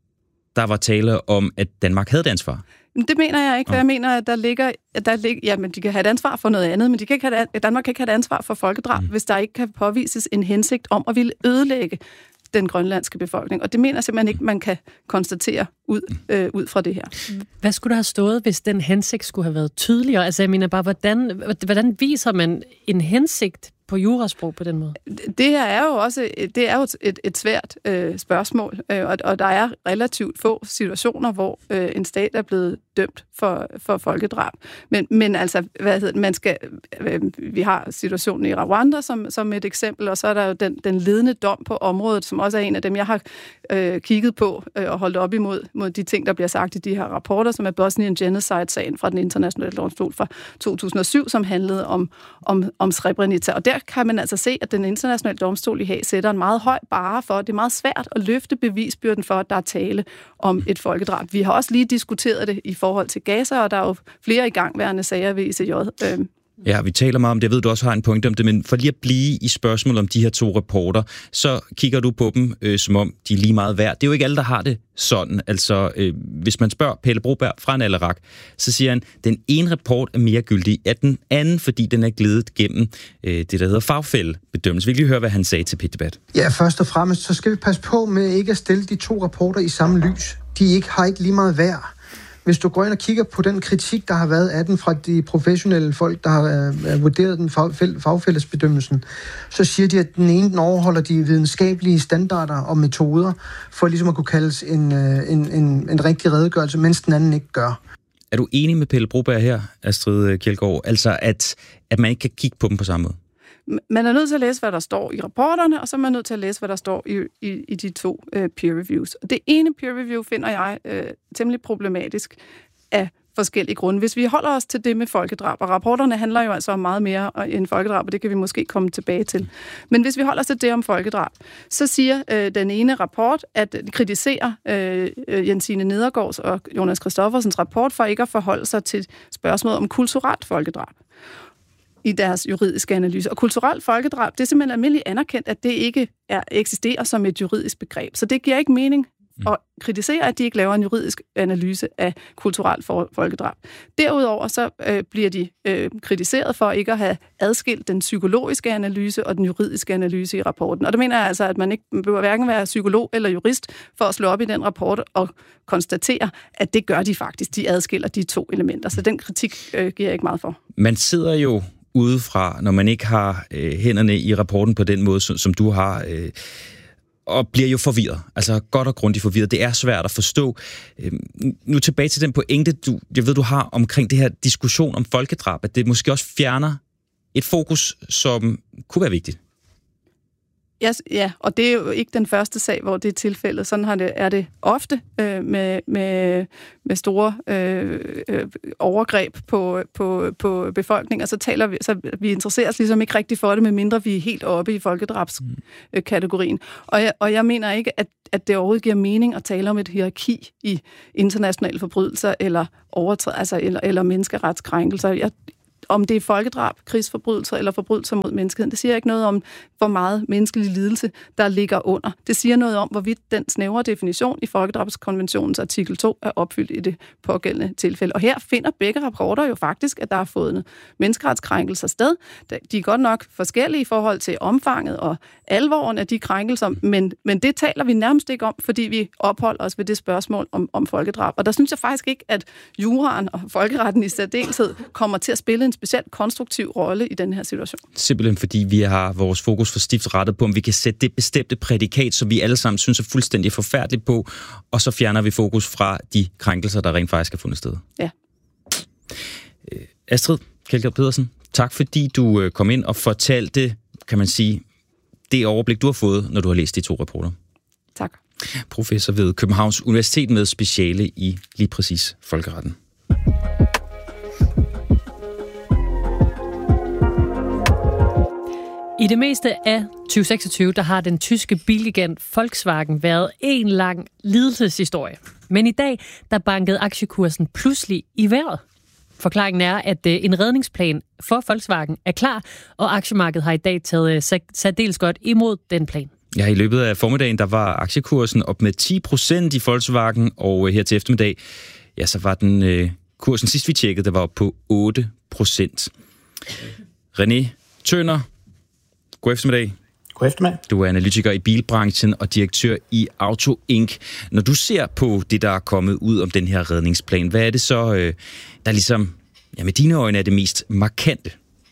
der var tale om, at Danmark havde et ansvar. Det mener jeg ikke, for jeg mener, at der ligger, at der ligger, jamen de kan have et ansvar for noget andet, men de kan ikke have, Danmark kan ikke have et ansvar for folkedrab, mm. hvis der ikke kan påvises en hensigt om at ville ødelægge den grønlandske befolkning. Og det mener jeg simpelthen ikke, man kan konstatere ud, øh, ud fra det her. Hvad skulle der have stået, hvis den hensigt skulle have været tydeligere? Altså jeg mener bare, hvordan, hvordan viser man en hensigt på jurasprog på den måde? Det her er jo også det er jo et, et svært øh, spørgsmål, øh, og, og der er relativt få situationer, hvor øh, en stat er blevet dømt for, for folkedrab. Men, men altså, hvad hedder det, man skal, øh, vi har situationen i Rwanda som, som et eksempel, og så er der jo den, den ledende dom på området, som også er en af dem, jeg har øh, kigget på øh, og holdt op imod mod de ting, der bliver sagt i de her rapporter, som er Bosnian Genocide-sagen fra den internationale domstol fra to tusind og syv, som handlede om, om, om Srebrenica. Og der kan man altså se, at den internationale domstol i Haag sætter en meget høj barre for, at det er meget svært at løfte bevisbyrden for, at der er tale om et folkedrab. Vi har også lige diskuteret det i forhold til Gaza, og der er jo flere igangværende sager ved I C J. Øhm. Ja, vi taler meget om det. Jeg ved, du også har en pointe om det, men for lige at blive i spørgsmål om de her to rapporter, så kigger du på dem, øh, som om de er lige meget værd. Det er jo ikke alle, der har det sådan. Altså, øh, hvis man spørger Pelle Broberg fra Naleraq, så siger han, den ene rapport er mere gyldig af den anden, fordi den er glædet gennem øh, det, der hedder fagfællebedømmelse. Vi vil lige høre, hvad han sagde til P et Debat. Ja, først og fremmest, så skal vi passe på med ikke at stille de to rapporter i samme lys. De ikke, har ikke lige meget værd. Hvis du går ind og kigger på den kritik, der har været af den fra de professionelle folk, der har uh, vurderet den fag, fagfællesbedømmelsen, så siger de, at den ene den overholder de videnskabelige standarder og metoder, for ligesom at kunne kaldes en, uh, en, en, en rigtig redegørelse, mens den anden ikke gør. Er du enig med Pelle Broberg her, Astrid Kjeldgaard? Altså, at, at man ikke kan kigge på dem på samme måde? Man er nødt til at læse, hvad der står i rapporterne, og så er man nødt til at læse, hvad der står i, i, i de to øh, peer reviews. Og det ene peer review finder jeg øh, temmelig problematisk af forskellige grunde. Hvis vi holder os til det med folkedrab, og rapporterne handler jo altså om meget mere end folkedrab, og det kan vi måske komme tilbage til. Men hvis vi holder os til det om folkedrab, så siger øh, den ene rapport, at de kritiserer øh, Jensine Nedergaards og Jonas Christoffersens rapport for ikke at forholde sig til spørgsmålet om kulturelt folkedrab i deres juridiske analyse. Og kulturelt folkedrab, det er simpelthen almindeligt anerkendt, at det ikke er, eksisterer som et juridisk begreb. Så det giver ikke mening at kritisere, at de ikke laver en juridisk analyse af kulturelt folkedrab. Derudover så øh, bliver de øh, kritiseret for ikke at have adskilt den psykologiske analyse og den juridiske analyse i rapporten. Og det mener jeg altså, at man ikke behøver hverken være psykolog eller jurist for at slå op i den rapport og konstatere, at det gør de faktisk. De adskiller de to elementer. Så den kritik øh, giver jeg ikke meget for. Man sidder jo udefra, når man ikke har øh, hænderne i rapporten på den måde, som, som du har, øh, og bliver jo forvirret. Altså godt og grundigt forvirret. Det er svært at forstå. Øh, nu tilbage til den pointe, du, jeg ved, du har omkring det her diskussion om folkedrab, at det måske også fjerner et fokus, som kunne være vigtigt. Yes, ja, og det er jo ikke den første sag, hvor det er tilfældet. Sådan har det, er det ofte øh, med, med, med store øh, øh, overgreb på, på, på befolkningen, og så taler vi, så vi interesserer os ligesom ikke rigtig for det, medmindre vi er helt oppe i folkedrabskategorien. Og jeg, og jeg mener ikke, at, at det overhovedet giver mening at tale om et hierarki i internationale forbrydelser eller overtrædelser, altså, eller, eller menneskeretskrænkelser. Jeg Om det er folkedrab, krigsforbrydelser eller forbrydelser mod menneskeheden. Det siger ikke noget om, hvor meget menneskelig lidelse, der ligger under. Det siger noget om, hvorvidt den snævre definition i Folkedrabskonventionens artikel to er opfyldt i det pågældende tilfælde. Og her finder begge rapporter jo faktisk, at der er fået menneskeretskrænkelser sted. De er godt nok forskellige i forhold til omfanget og alvoren af de krænkelser, men, men det taler vi nærmest ikke om, fordi vi opholder os ved det spørgsmål om, om folkedrab. Og der synes jeg faktisk ikke, at juraen og folkeretten i særdeleshed kommer til at spille en specielt konstruktiv rolle i den her situation. Simpelthen fordi vi har vores fokus for stift rettet på, om vi kan sætte det bestemte prædikat, som vi alle sammen synes er fuldstændig forfærdeligt på, og så fjerner vi fokus fra de krænkelser, der rent faktisk er fundet sted. Ja. Astrid Kjeldgaard Pedersen, tak fordi du kom ind og fortalte, kan man sige, det overblik, du har fået, når du har læst de to rapporter. Tak. Professor ved Københavns Universitet med speciale i lige præcis folkeretten. I det meste af tyve seksogtyve, der har den tyske bilgigant Volkswagen været en lang lidelseshistorie. Men i dag, der bankede aktiekursen pludselig i vejret. Forklaringen er, at en redningsplan for Volkswagen er klar, og aktiemarkedet har i dag taget særdeles godt imod den plan. Ja, i løbet af formiddagen, der var aktiekursen op med ti procent i Volkswagen, og her til eftermiddag, ja, så var den øh, kursen sidst vi tjekkede, der var op på otte procent. René Tønder, god eftermiddag. God eftermiddag. Du er analytiker i bilbranchen og direktør i Auto Incorporated. Når du ser på det, der er kommet ud om den her redningsplan, hvad er det så, øh, der ligesom, ja, med dine øjne er det mest markante?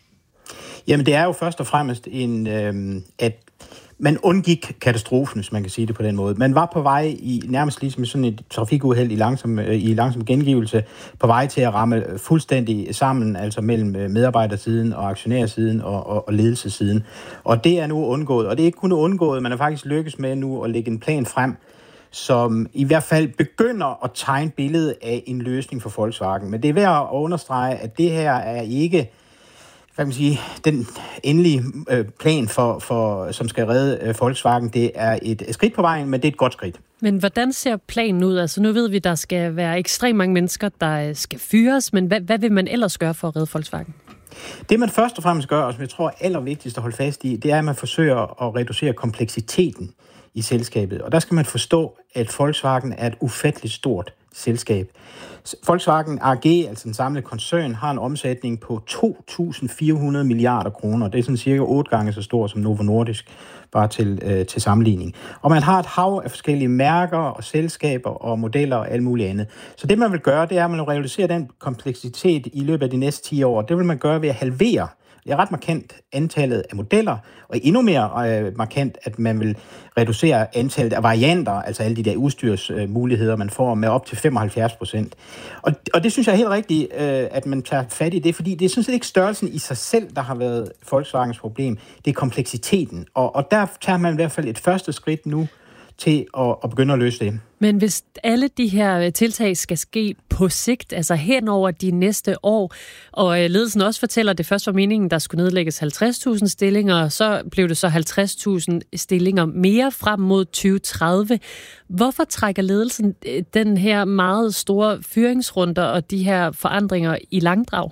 Jamen, det er jo først og fremmest en, øh, at man undgik katastrofen, hvis man kan sige det på den måde. Man var på vej i nærmest ligesom sådan et trafikuheld i langsom, i langsom gengivelse, på vej til at ramme fuldstændig sammen, altså mellem medarbejdersiden og aktionærsiden og, og, og ledelsessiden. Og det er nu undgået, og det er ikke kun undgået, man er faktisk lykkes med nu at lægge en plan frem, som i hvert fald begynder at tegne billedet af en løsning for Volkswagen. Men det er værd at understrege, at det her er ikke hvad kan man sige, den endelige øh, plan, for, for, som skal redde øh, Volkswagen, det er et skridt på vejen, men det er et godt skridt. Men hvordan ser planen ud? Altså nu ved vi, at der skal være ekstremt mange mennesker, der skal fyres, men hvad, hvad vil man ellers gøre for at redde Volkswagen? Det man først og fremmest gør, og som jeg tror er allervigtigst at holde fast i, det er, at man forsøger at reducere kompleksiteten i selskabet. Og der skal man forstå, at Volkswagen er et ufatteligt stort selskab. Volkswagen A G, altså den samlede koncern, har en omsætning på to tusind fire hundrede milliarder kroner. Det er sådan cirka otte gange så stor som Novo Nordisk, bare til, øh, til sammenligning. Og man har et hav af forskellige mærker og selskaber og modeller og alt muligt andet. Så det man vil gøre, det er, at man vil reducere den kompleksitet i løbet af de næste ti år. Det vil man gøre ved at halvere. Det er ret markant antallet af modeller, og endnu mere øh, markant, at man vil reducere antallet af varianter, altså alle de der udstyrsmuligheder, øh, man får med op til femoghalvfjerds procent. Og, og det synes jeg er helt rigtigt, øh, at man tager fat i det, fordi det er sådan set ikke størrelsen i sig selv, der har været Volkswagens problem. Det er kompleksiteten, og, og der tager man i hvert fald et første skridt nu til at, at begynde at løse det. Men hvis alle de her tiltag skal ske på sigt, altså hen over de næste år, og ledelsen også fortæller, at det først var meningen, der skulle nedlægges halvtreds tusind stillinger, og så blev det så halvtreds tusind stillinger mere frem mod tyve tredive. Hvorfor trækker ledelsen den her meget store fyringsrunder og de her forandringer i langdrag?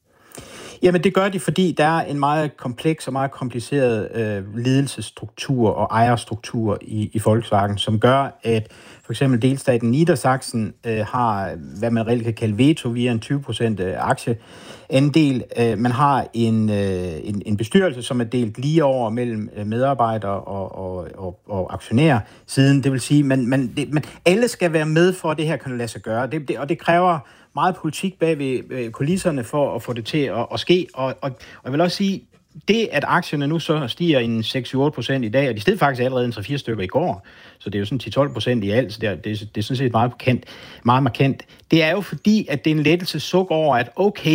Jamen det gør de, fordi der er en meget kompleks og meget kompliceret øh, ledelsesstruktur og ejerstruktur i, i Volkswagen, som gør, at for eksempel delstaten Niedersachsen øh, har, hvad man reelt kan kalde veto via en tyve procent aktieandel. Øh, man har en, øh, en, en bestyrelse, som er delt lige over mellem medarbejdere og, og, og, og aktionærer siden. Det vil sige, man, man, det, man, alle skal være med for, at det her kan lade sig gøre, det, det, og det kræver meget politik bag ved kulisserne for at få det til at, at ske. Og, og, og jeg vil også sige, det at aktierne nu så stiger en seks til otte procent i dag, og de steg faktisk allerede en tre fire stykker i går, så det er jo sådan ti til tolv procent i alt, så det er, det, er, det er sådan set meget markant, meget markant. Det er jo fordi, at det er en lettelse suk over, at okay,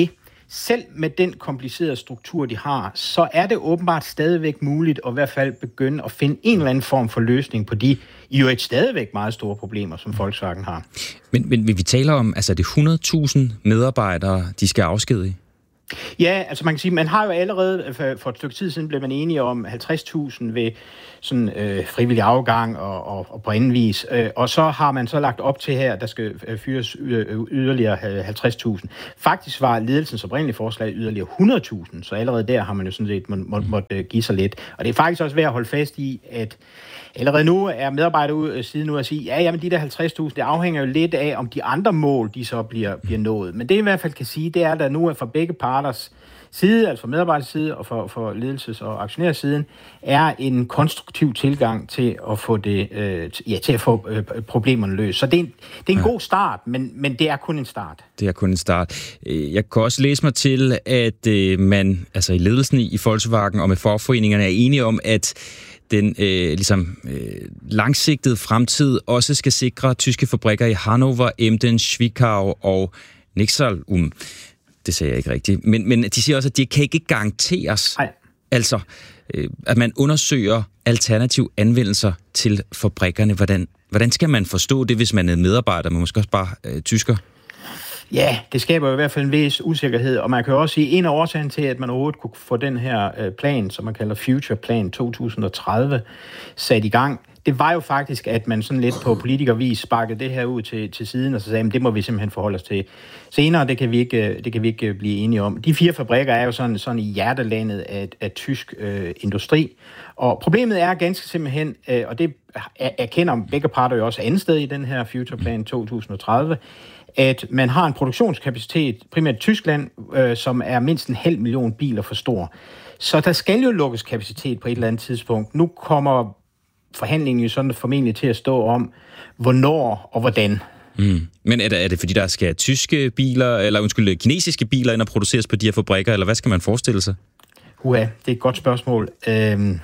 selv med den komplicerede struktur, de har, så er det åbenbart stadigvæk muligt at i hvert fald begynde at finde en eller anden form for løsning på de i øvrigt stadigvæk meget store problemer, som Volkswagen har. Men, men vi taler om, altså det hundrede tusind medarbejdere, de skal afskedige? Ja, altså man kan sige, man har jo allerede, for, for et stykke tid siden blev man enige om halvtreds tusind ved sådan øh, frivillig afgang og, og, og på anden vis. Øh, og så har man så lagt op til her, der skal øh, fyres yderligere halvtreds tusind. Faktisk var ledelsens oprindelige forslag yderligere hundrede tusind, så allerede der har man jo sådan set må, må, måtte give sig lidt. Og det er faktisk også værd at holde fast i, at allerede nu er medarbejdere siden nu at sige, ja, jamen de der halvtreds tusind, det afhænger jo lidt af, om de andre mål, de så bliver, bliver nået. Men det i hvert fald kan sige, det er, at der nu er fra begge parters side, altså fra medarbejders side og for, for ledelses- og aktionærsiden, er en konstruktiv tilgang til at få det, øh, ja, til at få øh, problemerne løst. Så det er en, det er en ja. god start, men, men det er kun en start. Det er kun en start. Jeg kan også læse mig til, at øh, man altså i ledelsen i Volkswagen og med fagforeningerne er enige om, at den øh, ligesom, øh, langsigtede fremtid også skal sikre tyske fabrikker i Hannover, Emden, Zwickau og Nexalum. Det sagde jeg ikke rigtigt. Men, men de siger også, at det kan ikke garanteres. Nej. Altså, øh, at man undersøger alternative anvendelser til fabrikkerne. Hvordan, hvordan skal man forstå det, hvis man er medarbejder, men måske også bare øh, tysker? Ja, det skaber i hvert fald en vis usikkerhed, og man kan jo også sige, en af årsagen til, at man overhovedet kunne få den her plan, som man kalder Future Plan to tusind og tredive, sat i gang, det var jo faktisk, at man sådan lidt på politikervis sparkede det her ud til, til siden, og så sagde, at det må vi simpelthen forholde os til. Senere, det kan vi ikke, det kan vi ikke blive enige om. De fire fabrikker er jo sådan, sådan i hjertelandet af, af tysk øh, industri, og problemet er ganske simpelthen, øh, og det erkender begge parter jo også andet sted i den her Future Plan to tusind og tredive, at man har en produktionskapacitet, primært i Tyskland, øh, som er mindst en halv million biler for stor. Så der skal jo lukkes kapacitet på et eller andet tidspunkt. Nu kommer forhandlingen jo sådan formentlig til at stå om, hvornår og hvordan. Mm. Men er det, er det fordi, der skal tyske biler, eller undskyld, kinesiske biler ind og produceres på de her fabrikker, eller hvad skal man forestille sig? Uha, det er et godt spørgsmål. Øhm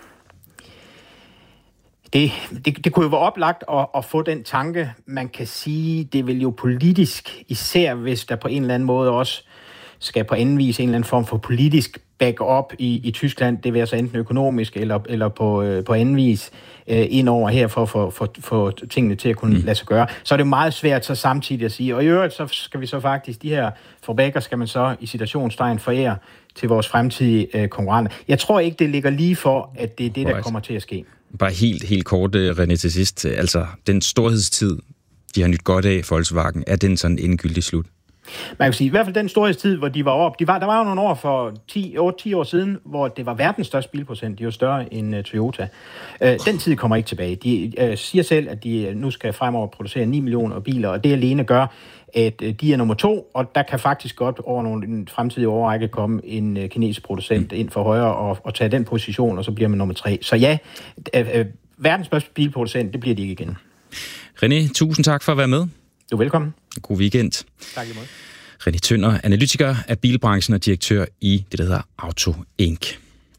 Det, det, det kunne jo være oplagt at, at få den tanke, man kan sige, det vil jo politisk, især hvis der på en eller anden måde også skal på anden vis en eller anden form for politisk back-up i, i Tyskland, det vil altså enten økonomisk eller, eller på, øh, på anden vis øh, ind over her for at få for, for tingene til at kunne mm. lade sig gøre. Så er det meget svært så samtidig at sige, og i øvrigt så skal vi så faktisk, de her fabrikker skal man så i citationstegn forære til vores fremtidige øh, konkurrenter. Jeg tror ikke, det ligger lige for, at det er det, der kommer til at ske. Bare helt, helt kort, René, til sidst. Altså, den storhedstid, de har nyt godt af Volkswagen, er den sådan endegyldig slut? Man kan sige, i hvert fald den storhedstid, hvor de var op, de var, der var jo nogle år for ti, otte ti år siden, hvor det var verdens største bilprocent, de var større end uh, Toyota. Uh, den tid kommer ikke tilbage. De uh, siger selv, at de uh, nu skal fremover producere ni millioner biler, og det alene gør, at uh, de er nummer to, og der kan faktisk godt over nogle en fremtidige årrække komme en uh, kinesisk producent mm. ind for højre og, og tage den position, og så bliver man nummer tre. Så ja, uh, uh, verdens største bilproducent, det bliver de ikke igen. René, tusind tak for at være med. Du er velkommen. God weekend. Tak i måde. René Tønder, analytiker af bilbranchen og direktør i det, der hedder Auto Incorporated.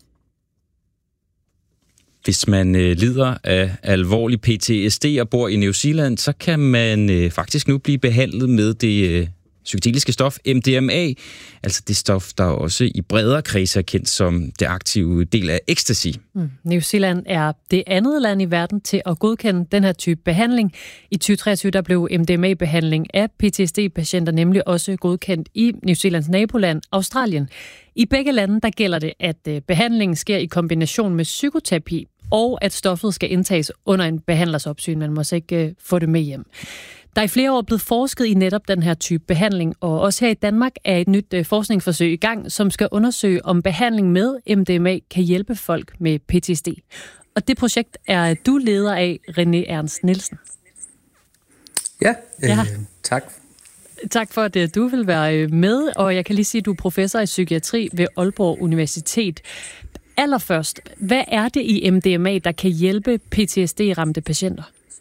Hvis man øh, lider af alvorlig P T S D og bor i New Zealand, så kan man øh, faktisk nu blive behandlet med det øh, psykedeliske stof M D M A, altså det stof, der også i bredere kreds er kendt som det aktive del af ecstasy. Mm. New Zealand er det andet land i verden til at godkende den her type behandling. I tyve treogtyve der blev M D M A-behandling af P T S D-patienter nemlig også godkendt i New Zealands naboland Australien. I begge lande der gælder det, at behandlingen sker i kombination med psykoterapi, og at stoffet skal indtages under en behandlers opsyn. Man må så ikke få det med hjem. Der er i flere år blevet forsket i netop den her type behandling, og også her i Danmark er et nyt forskningsforsøg i gang, som skal undersøge, om behandling med M D M A kan hjælpe folk med P T S D. Og det projekt er du leder af, René Ernst Nielsen. Ja, øh, ja. tak. Tak for, at du vil være med, og jeg kan lige sige, at du er professor i psykiatri ved Aalborg Universitet. Allerførst, hvad er det i M D M A, der kan hjælpe P T S D-ramte patienter?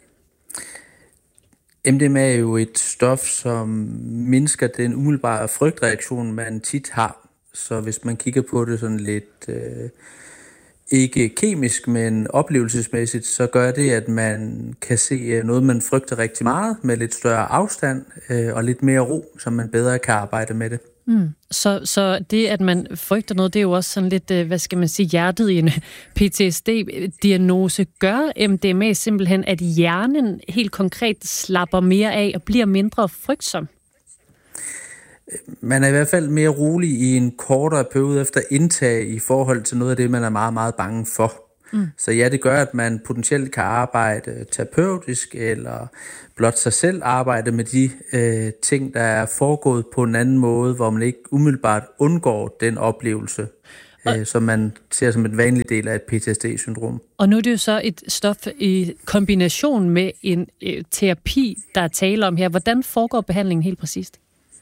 M D M A er jo et stof, som mindsker den umiddelbare frygtreaktion, man tit har. Så hvis man kigger på det sådan lidt, øh, ikke kemisk, men oplevelsesmæssigt, så gør det, at man kan se noget, man frygter rigtig meget, med lidt større afstand øh, og lidt mere ro, så man bedre kan arbejde med det. Mm. Så, så det, at man frygter noget, det er jo også sådan lidt, hvad skal man sige, hjertet i en P T S D-diagnose. Gør M D M A simpelthen, at hjernen helt konkret slapper mere af og bliver mindre frygtsom? Man er i hvert fald mere rolig i en kortere periode efter indtag i forhold til noget af det, man er meget, meget bange for. Mm. Så ja, det gør, at man potentielt kan arbejde terapeutisk, eller blot sig selv arbejde med de øh, ting, der er foregået på en anden måde, hvor man ikke umiddelbart undgår den oplevelse, øh, som man ser som en vanlig del af et P T S D-syndrom. Og nu er det jo så et stof i kombination med en øh, terapi, der er tale om her. Hvordan foregår behandlingen helt præcist?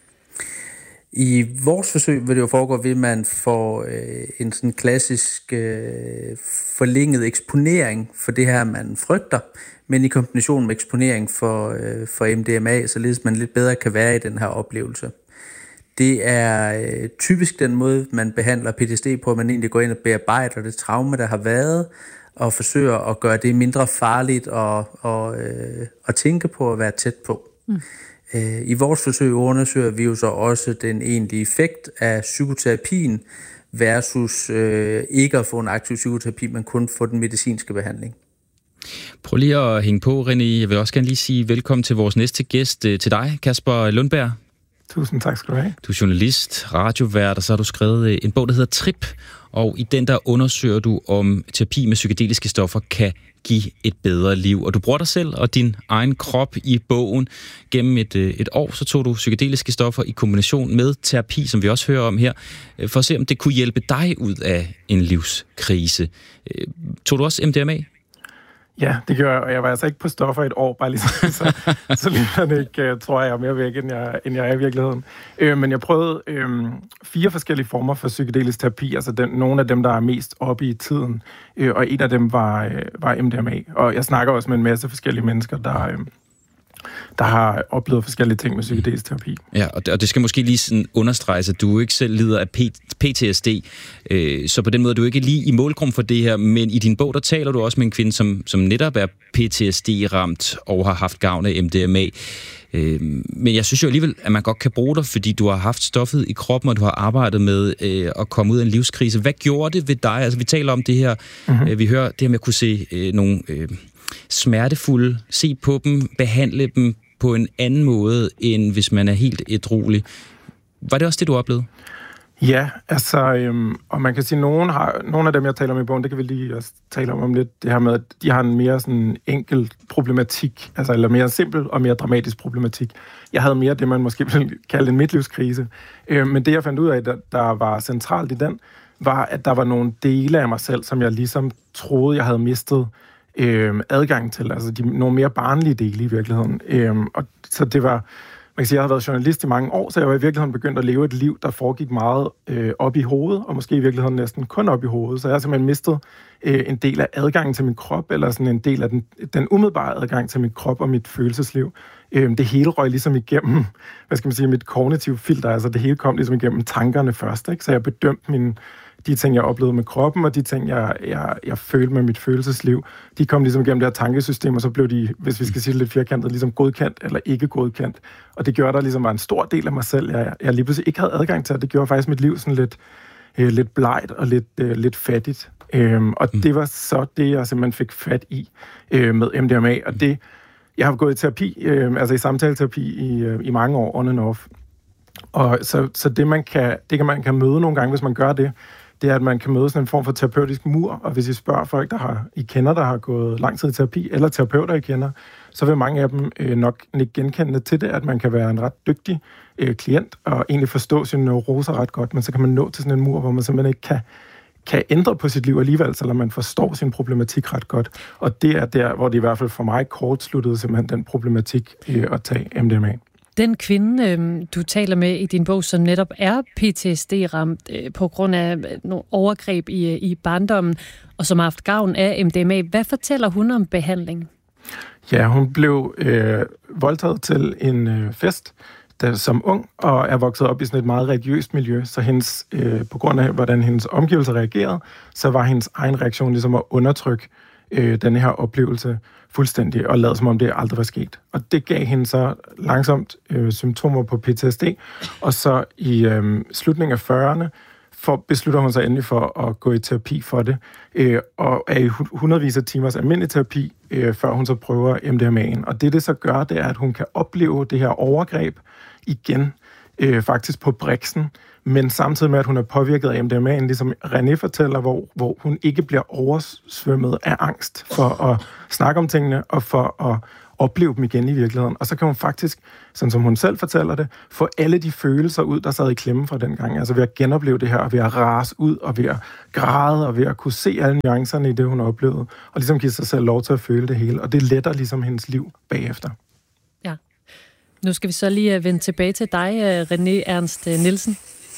I vores forsøg vil det jo foregå ved, at man får øh, en sådan klassisk øh, forlænget eksponering for det her, man frygter, men i kombination med eksponering for, øh, for M D M A, således man lidt bedre kan være i den her oplevelse. Det er øh, typisk den måde, man behandler P T S D på, at man egentlig går ind og bearbejder det traume, der har været, og forsøger at gøre det mindre farligt og, og, øh, at tænke på at være tæt på. Mm. I vores forsøg undersøger vi jo så også den egentlige effekt af psykoterapien versus øh, ikke at få en aktiv psykoterapi, men kun få den medicinske behandling. Prøv lige at hænge på, René. Jeg vil også gerne lige sige velkommen til vores næste gæst, til dig, Kasper Lundberg. Tusind tak skal du have. Du er journalist, radiovært, og så har du skrevet en bog, der hedder Trip, og i den der undersøger du, om terapi med psykedeliske stoffer kan give et bedre liv. Og du bruger dig selv og din egen krop i bogen. Gennem et, et år, så tog du psykedeliske stoffer i kombination med terapi, som vi også hører om her, for at se, om det kunne hjælpe dig ud af en livskrise. Tog du også M D M A? Ja, det gjorde jeg, og jeg var altså ikke på stoffer et år, bare ligesom, så, så lige ikke, tror jeg, jeg er mere væk, end jeg, end jeg er i virkeligheden. Øh, men jeg prøvede øh, fire forskellige former for psykedelisk terapi, altså den, nogle af dem, der er mest oppe i tiden, øh, og en af dem var, øh, var M D M A. Og jeg snakker også med en masse forskellige mennesker, der... Øh, der har oplevet forskellige ting med psykedelisk terapi. Ja, og det, og det skal måske lige sådan understreges, at du ikke selv lider af P T S D, øh, så på den måde er du ikke lige i målgruppen for det her, men i din bog, der taler du også med en kvinde, som, som netop er P T S D-ramt og har haft gavn af M D M A. Øh, men jeg synes jo alligevel, at man godt kan bruge dig, fordi du har haft stoffet i kroppen, og du har arbejdet med øh, at komme ud af en livskrise. Hvad gjorde det ved dig? Altså, vi taler om det her, mm-hmm. øh, vi hører det her med at kunne se øh, nogle... Øh, smertefulde, se på dem, behandle dem på en anden måde, end hvis man er helt ædruelig. Var det også det, du oplevede? Ja, altså, øhm, og man kan sige, at nogen, har, nogle af dem, jeg taler om i bogen, det kan vi lige også tale om, om lidt, det her med, at de har en mere sådan enkel problematik, altså eller mere simpel og mere dramatisk problematik. Jeg havde mere det, man måske vil kalde en midtlivskrise. Øhm, men det, jeg fandt ud af, der, der var centralt i den, var, at der var nogle dele af mig selv, som jeg ligesom troede, jeg havde mistet Øh, adgang til, altså de, nogle mere barnlige dele i virkeligheden. Øh, og så det var, man kan sige, jeg har været journalist i mange år, så jeg var i virkeligheden begyndt at leve et liv, der foregik meget øh, op i hovedet, og måske i virkeligheden næsten kun op i hovedet. Så jeg har simpelthen mistet øh, en del af adgangen til min krop, eller sådan en del af den, den umiddelbare adgang til min krop og mit følelsesliv. Øh, det hele røg ligesom igennem, hvad skal man sige, mit kognitive filter, altså det hele kom ligesom igennem tankerne først, ikke? Så jeg bedømte min de ting, jeg oplevede med kroppen, og de ting, jeg, jeg, jeg følte med mit følelsesliv, de kom ligesom igennem det her tankesystem, og så blev de, hvis vi skal sige det lidt firkantet, ligesom godkendt eller ikke godkendt. Og det gjorde, der ligesom var en stor del af mig selv, jeg, jeg lige pludselig ikke havde adgang til, og det gjorde faktisk mit liv sådan lidt, øh, lidt blegt og lidt, øh, lidt fattigt. Øhm, og mm. det var så det, jeg simpelthen fik fat i øh, med M D M A, og det, jeg har gået i terapi, øh, altså i samtaleterapi i, øh, i mange år, on and off. Og så, så det, man kan, det kan man kan møde nogle gange, hvis man gør det, det er, at man kan møde sådan en form for terapeutisk mur, og hvis I spørger folk, der har, I kender, der har gået lang tid i terapi, eller terapeuter, I kender, så vil mange af dem øh, nok ikke genkende til det, at man kan være en ret dygtig øh, klient, og egentlig forstå sine neuroser ret godt, men så kan man nå til sådan en mur, hvor man simpelthen ikke kan, kan ændre på sit liv alligevel, selvom man forstår sin problematik ret godt. Og det er der, hvor det i hvert fald for mig kortsluttede simpelthen den problematik øh, at tage M D M A. Den kvinde, øh, du taler med i din bog, som netop er P T S D-ramt øh, på grund af nogle overgreb i, i barndommen, og som har haft gavn af M D M A, hvad fortæller hun om behandling? Ja, hun blev øh, voldtaget til en øh, fest der, som ung, og er vokset op i sådan et meget religiøst miljø, så hendes, øh, på grund af, hvordan hendes omgivelser reagerede, så var hendes egen reaktion ligesom at undertrykke øh, den her oplevelse fuldstændig, og lavede som om det aldrig var sket. Og det gav hende så langsomt øh, symptomer på P T S D, og så i øh, slutningen af fyrrerne for, beslutter hun sig endelig for at gå i terapi for det, øh, og er i hundredvis af timers almindelig terapi, øh, før hun så prøver M D M A'en. Og det, det så gør, det er, at hun kan opleve det her overgreb igen, øh, faktisk på briksen, men samtidig med, at hun er påvirket af M D M A'en, ligesom René fortæller, hvor, hvor hun ikke bliver oversvømmet af angst for at snakke om tingene, og for at opleve dem igen i virkeligheden. Og så kan hun faktisk, sådan som hun selv fortæller det, få alle de følelser ud, der sad i klemme fra den gang. Altså ved at genopleve det her, og ved at rase ud, og ved at græde, og ved at kunne se alle nuancerne i det, hun oplevede, og ligesom give sig selv lov til at føle det hele. Og det letter ligesom hendes liv bagefter. Ja. Nu skal vi så lige vende tilbage til dig, René Ernst Nielsen.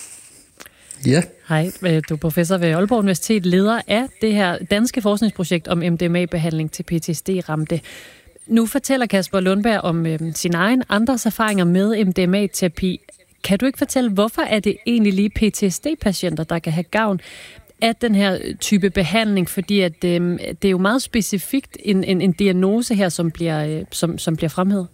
Ja. Hej, du er professor ved Aalborg Universitet, leder af det her danske forskningsprojekt om M D M A-behandling til P T S D-ramte. Nu fortæller Kasper Lundberg om øh, sine egne andres erfaringer med M D M A-terapi. Kan du ikke fortælle, hvorfor er det egentlig lige P T S D-patienter, der kan have gavn af den her type behandling? Fordi at, øh, det er jo meget specifikt en, en, en diagnose her, som bliver, øh, som, som bliver fremhævet.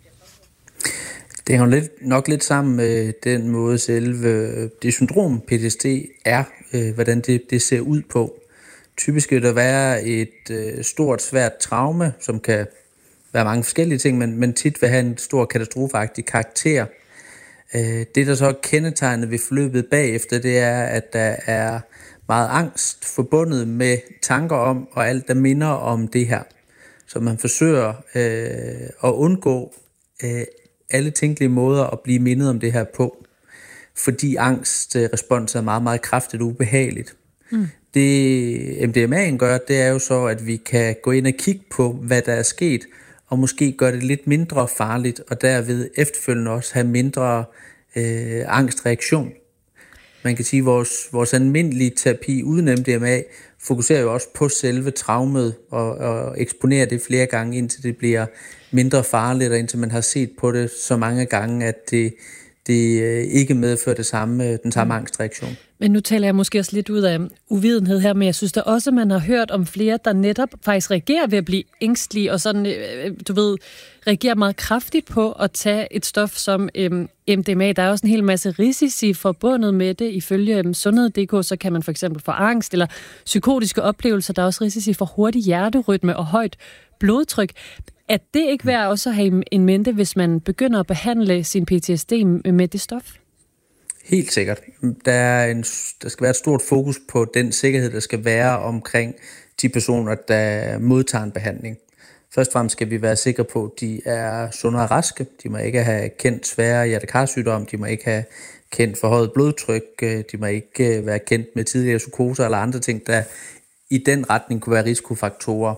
Det hænger lidt, nok lidt sammen med den måde selve det syndrom P T S D er, øh, hvordan det, det ser ud på. Typisk vil der være et øh, stort, svært traume, som kan være mange forskellige ting, men, men tit vil have en stor katastrofeagtig karakter. Øh, det, der så er kendetegnet ved forløbet bagefter, det er, at der er meget angst forbundet med tanker om, og alt, der minder om det her. Så man forsøger øh, at undgå øh, alle tænkelige måder at blive mindet om det her på, fordi angstrespons er meget, meget kraftigt og ubehageligt. Mm. Det M D M A'en gør, det er jo så, at vi kan gå ind og kigge på, hvad der er sket, og måske gøre det lidt mindre farligt, og derved efterfølgende også have mindre øh, angstreaktion. Man kan sige, at vores, vores almindelige terapi uden M D M A fokuserer jo også på selve traumet, og, og eksponerer det flere gange, indtil det bliver mindre farligt, og indtil man har set på det så mange gange, at det, det ikke medfører det samme, den samme angstreaktion. Men nu taler jeg måske også lidt ud af uvidenhed her, men jeg synes da også, at man har hørt om flere, der netop faktisk reagerer ved at blive ængstlige, og sådan, du ved, reagerer meget kraftigt på at tage et stof som øhm, M D M A. Der er også en hel masse risici forbundet med det. Ifølge øhm, sundhed punktum d k, så kan man for eksempel få angst eller psykotiske oplevelser. Der er også risici for hurtig hjerterytme og højt blodtryk. Er det ikke værd også at have en mente, hvis man begynder at behandle sin P T S D med det stof? Helt sikkert. Der, er en, der skal være et stort fokus på den sikkerhed, der skal være omkring de personer, der modtager en behandling. Først og fremmest skal vi være sikre på, at de er sunde og raske. De må ikke have kendt svære hjertekarsygdom, de må ikke have kendt forhøjet blodtryk, de må ikke være kendt med tidligere psykoser eller andre ting, der i den retning kunne være risikofaktorer.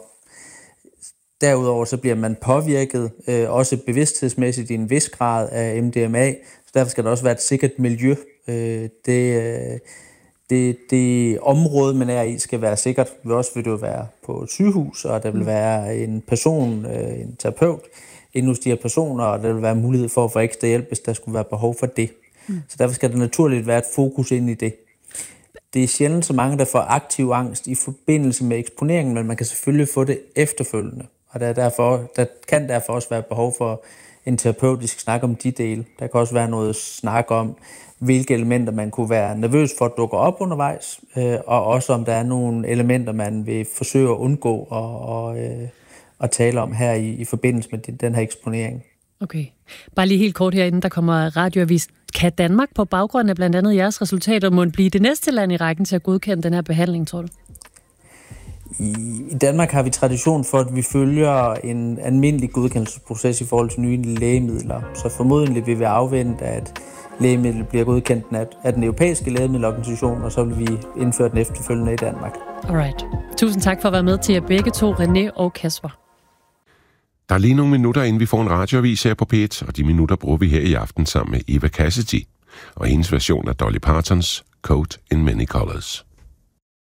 Derudover så bliver man påvirket, øh, også bevidsthedsmæssigt i en vis grad af M D M A, så derfor skal der også være et sikkert miljø. Øh, det, det, det område, man er i, skal være sikkert. Det vil også vil det være på et sygehus, og der vil være en person, øh, en terapeut, inde hos de her personer, og der vil være mulighed for at få ekstra hjælp, hvis der skulle være behov for det. Mm. Så derfor skal der naturligt være et fokus ind i det. Det er sjældent så mange, der får aktiv angst i forbindelse med eksponeringen, men man kan selvfølgelig få det efterfølgende. Og der, derfor, der kan derfor også være behov for en terapeutisk snak om de dele. Der kan også være noget snak om, hvilke elementer man kunne være nervøs for at dukke op undervejs, øh, og også om der er nogle elementer, man vil forsøge at undgå og, og, øh, at tale om her i, i forbindelse med den her eksponering. Okay. Bare lige helt kort herinde, der kommer radioavis. Kan Danmark på baggrund af blandt andet jeres resultater må blive det næste land i rækken til at godkende den her behandling, tror du? I Danmark har vi tradition for, at vi følger en almindelig godkendelsesproces i forhold til nye lægemidler. Så formodentlig vil vi afvente, at lægemidlet bliver godkendt af den europæiske lægemiddelorganisation, og så vil vi indføre den efterfølgende i Danmark. Alright. Tusind tak for at være med til jer begge to, René og Kasper. Der er lige nogle minutter, inden vi får en radioavis her på P et, og de minutter bruger vi her i aften sammen med Eva Cassidy og hendes version af Dolly Partons Coat in Many Colors.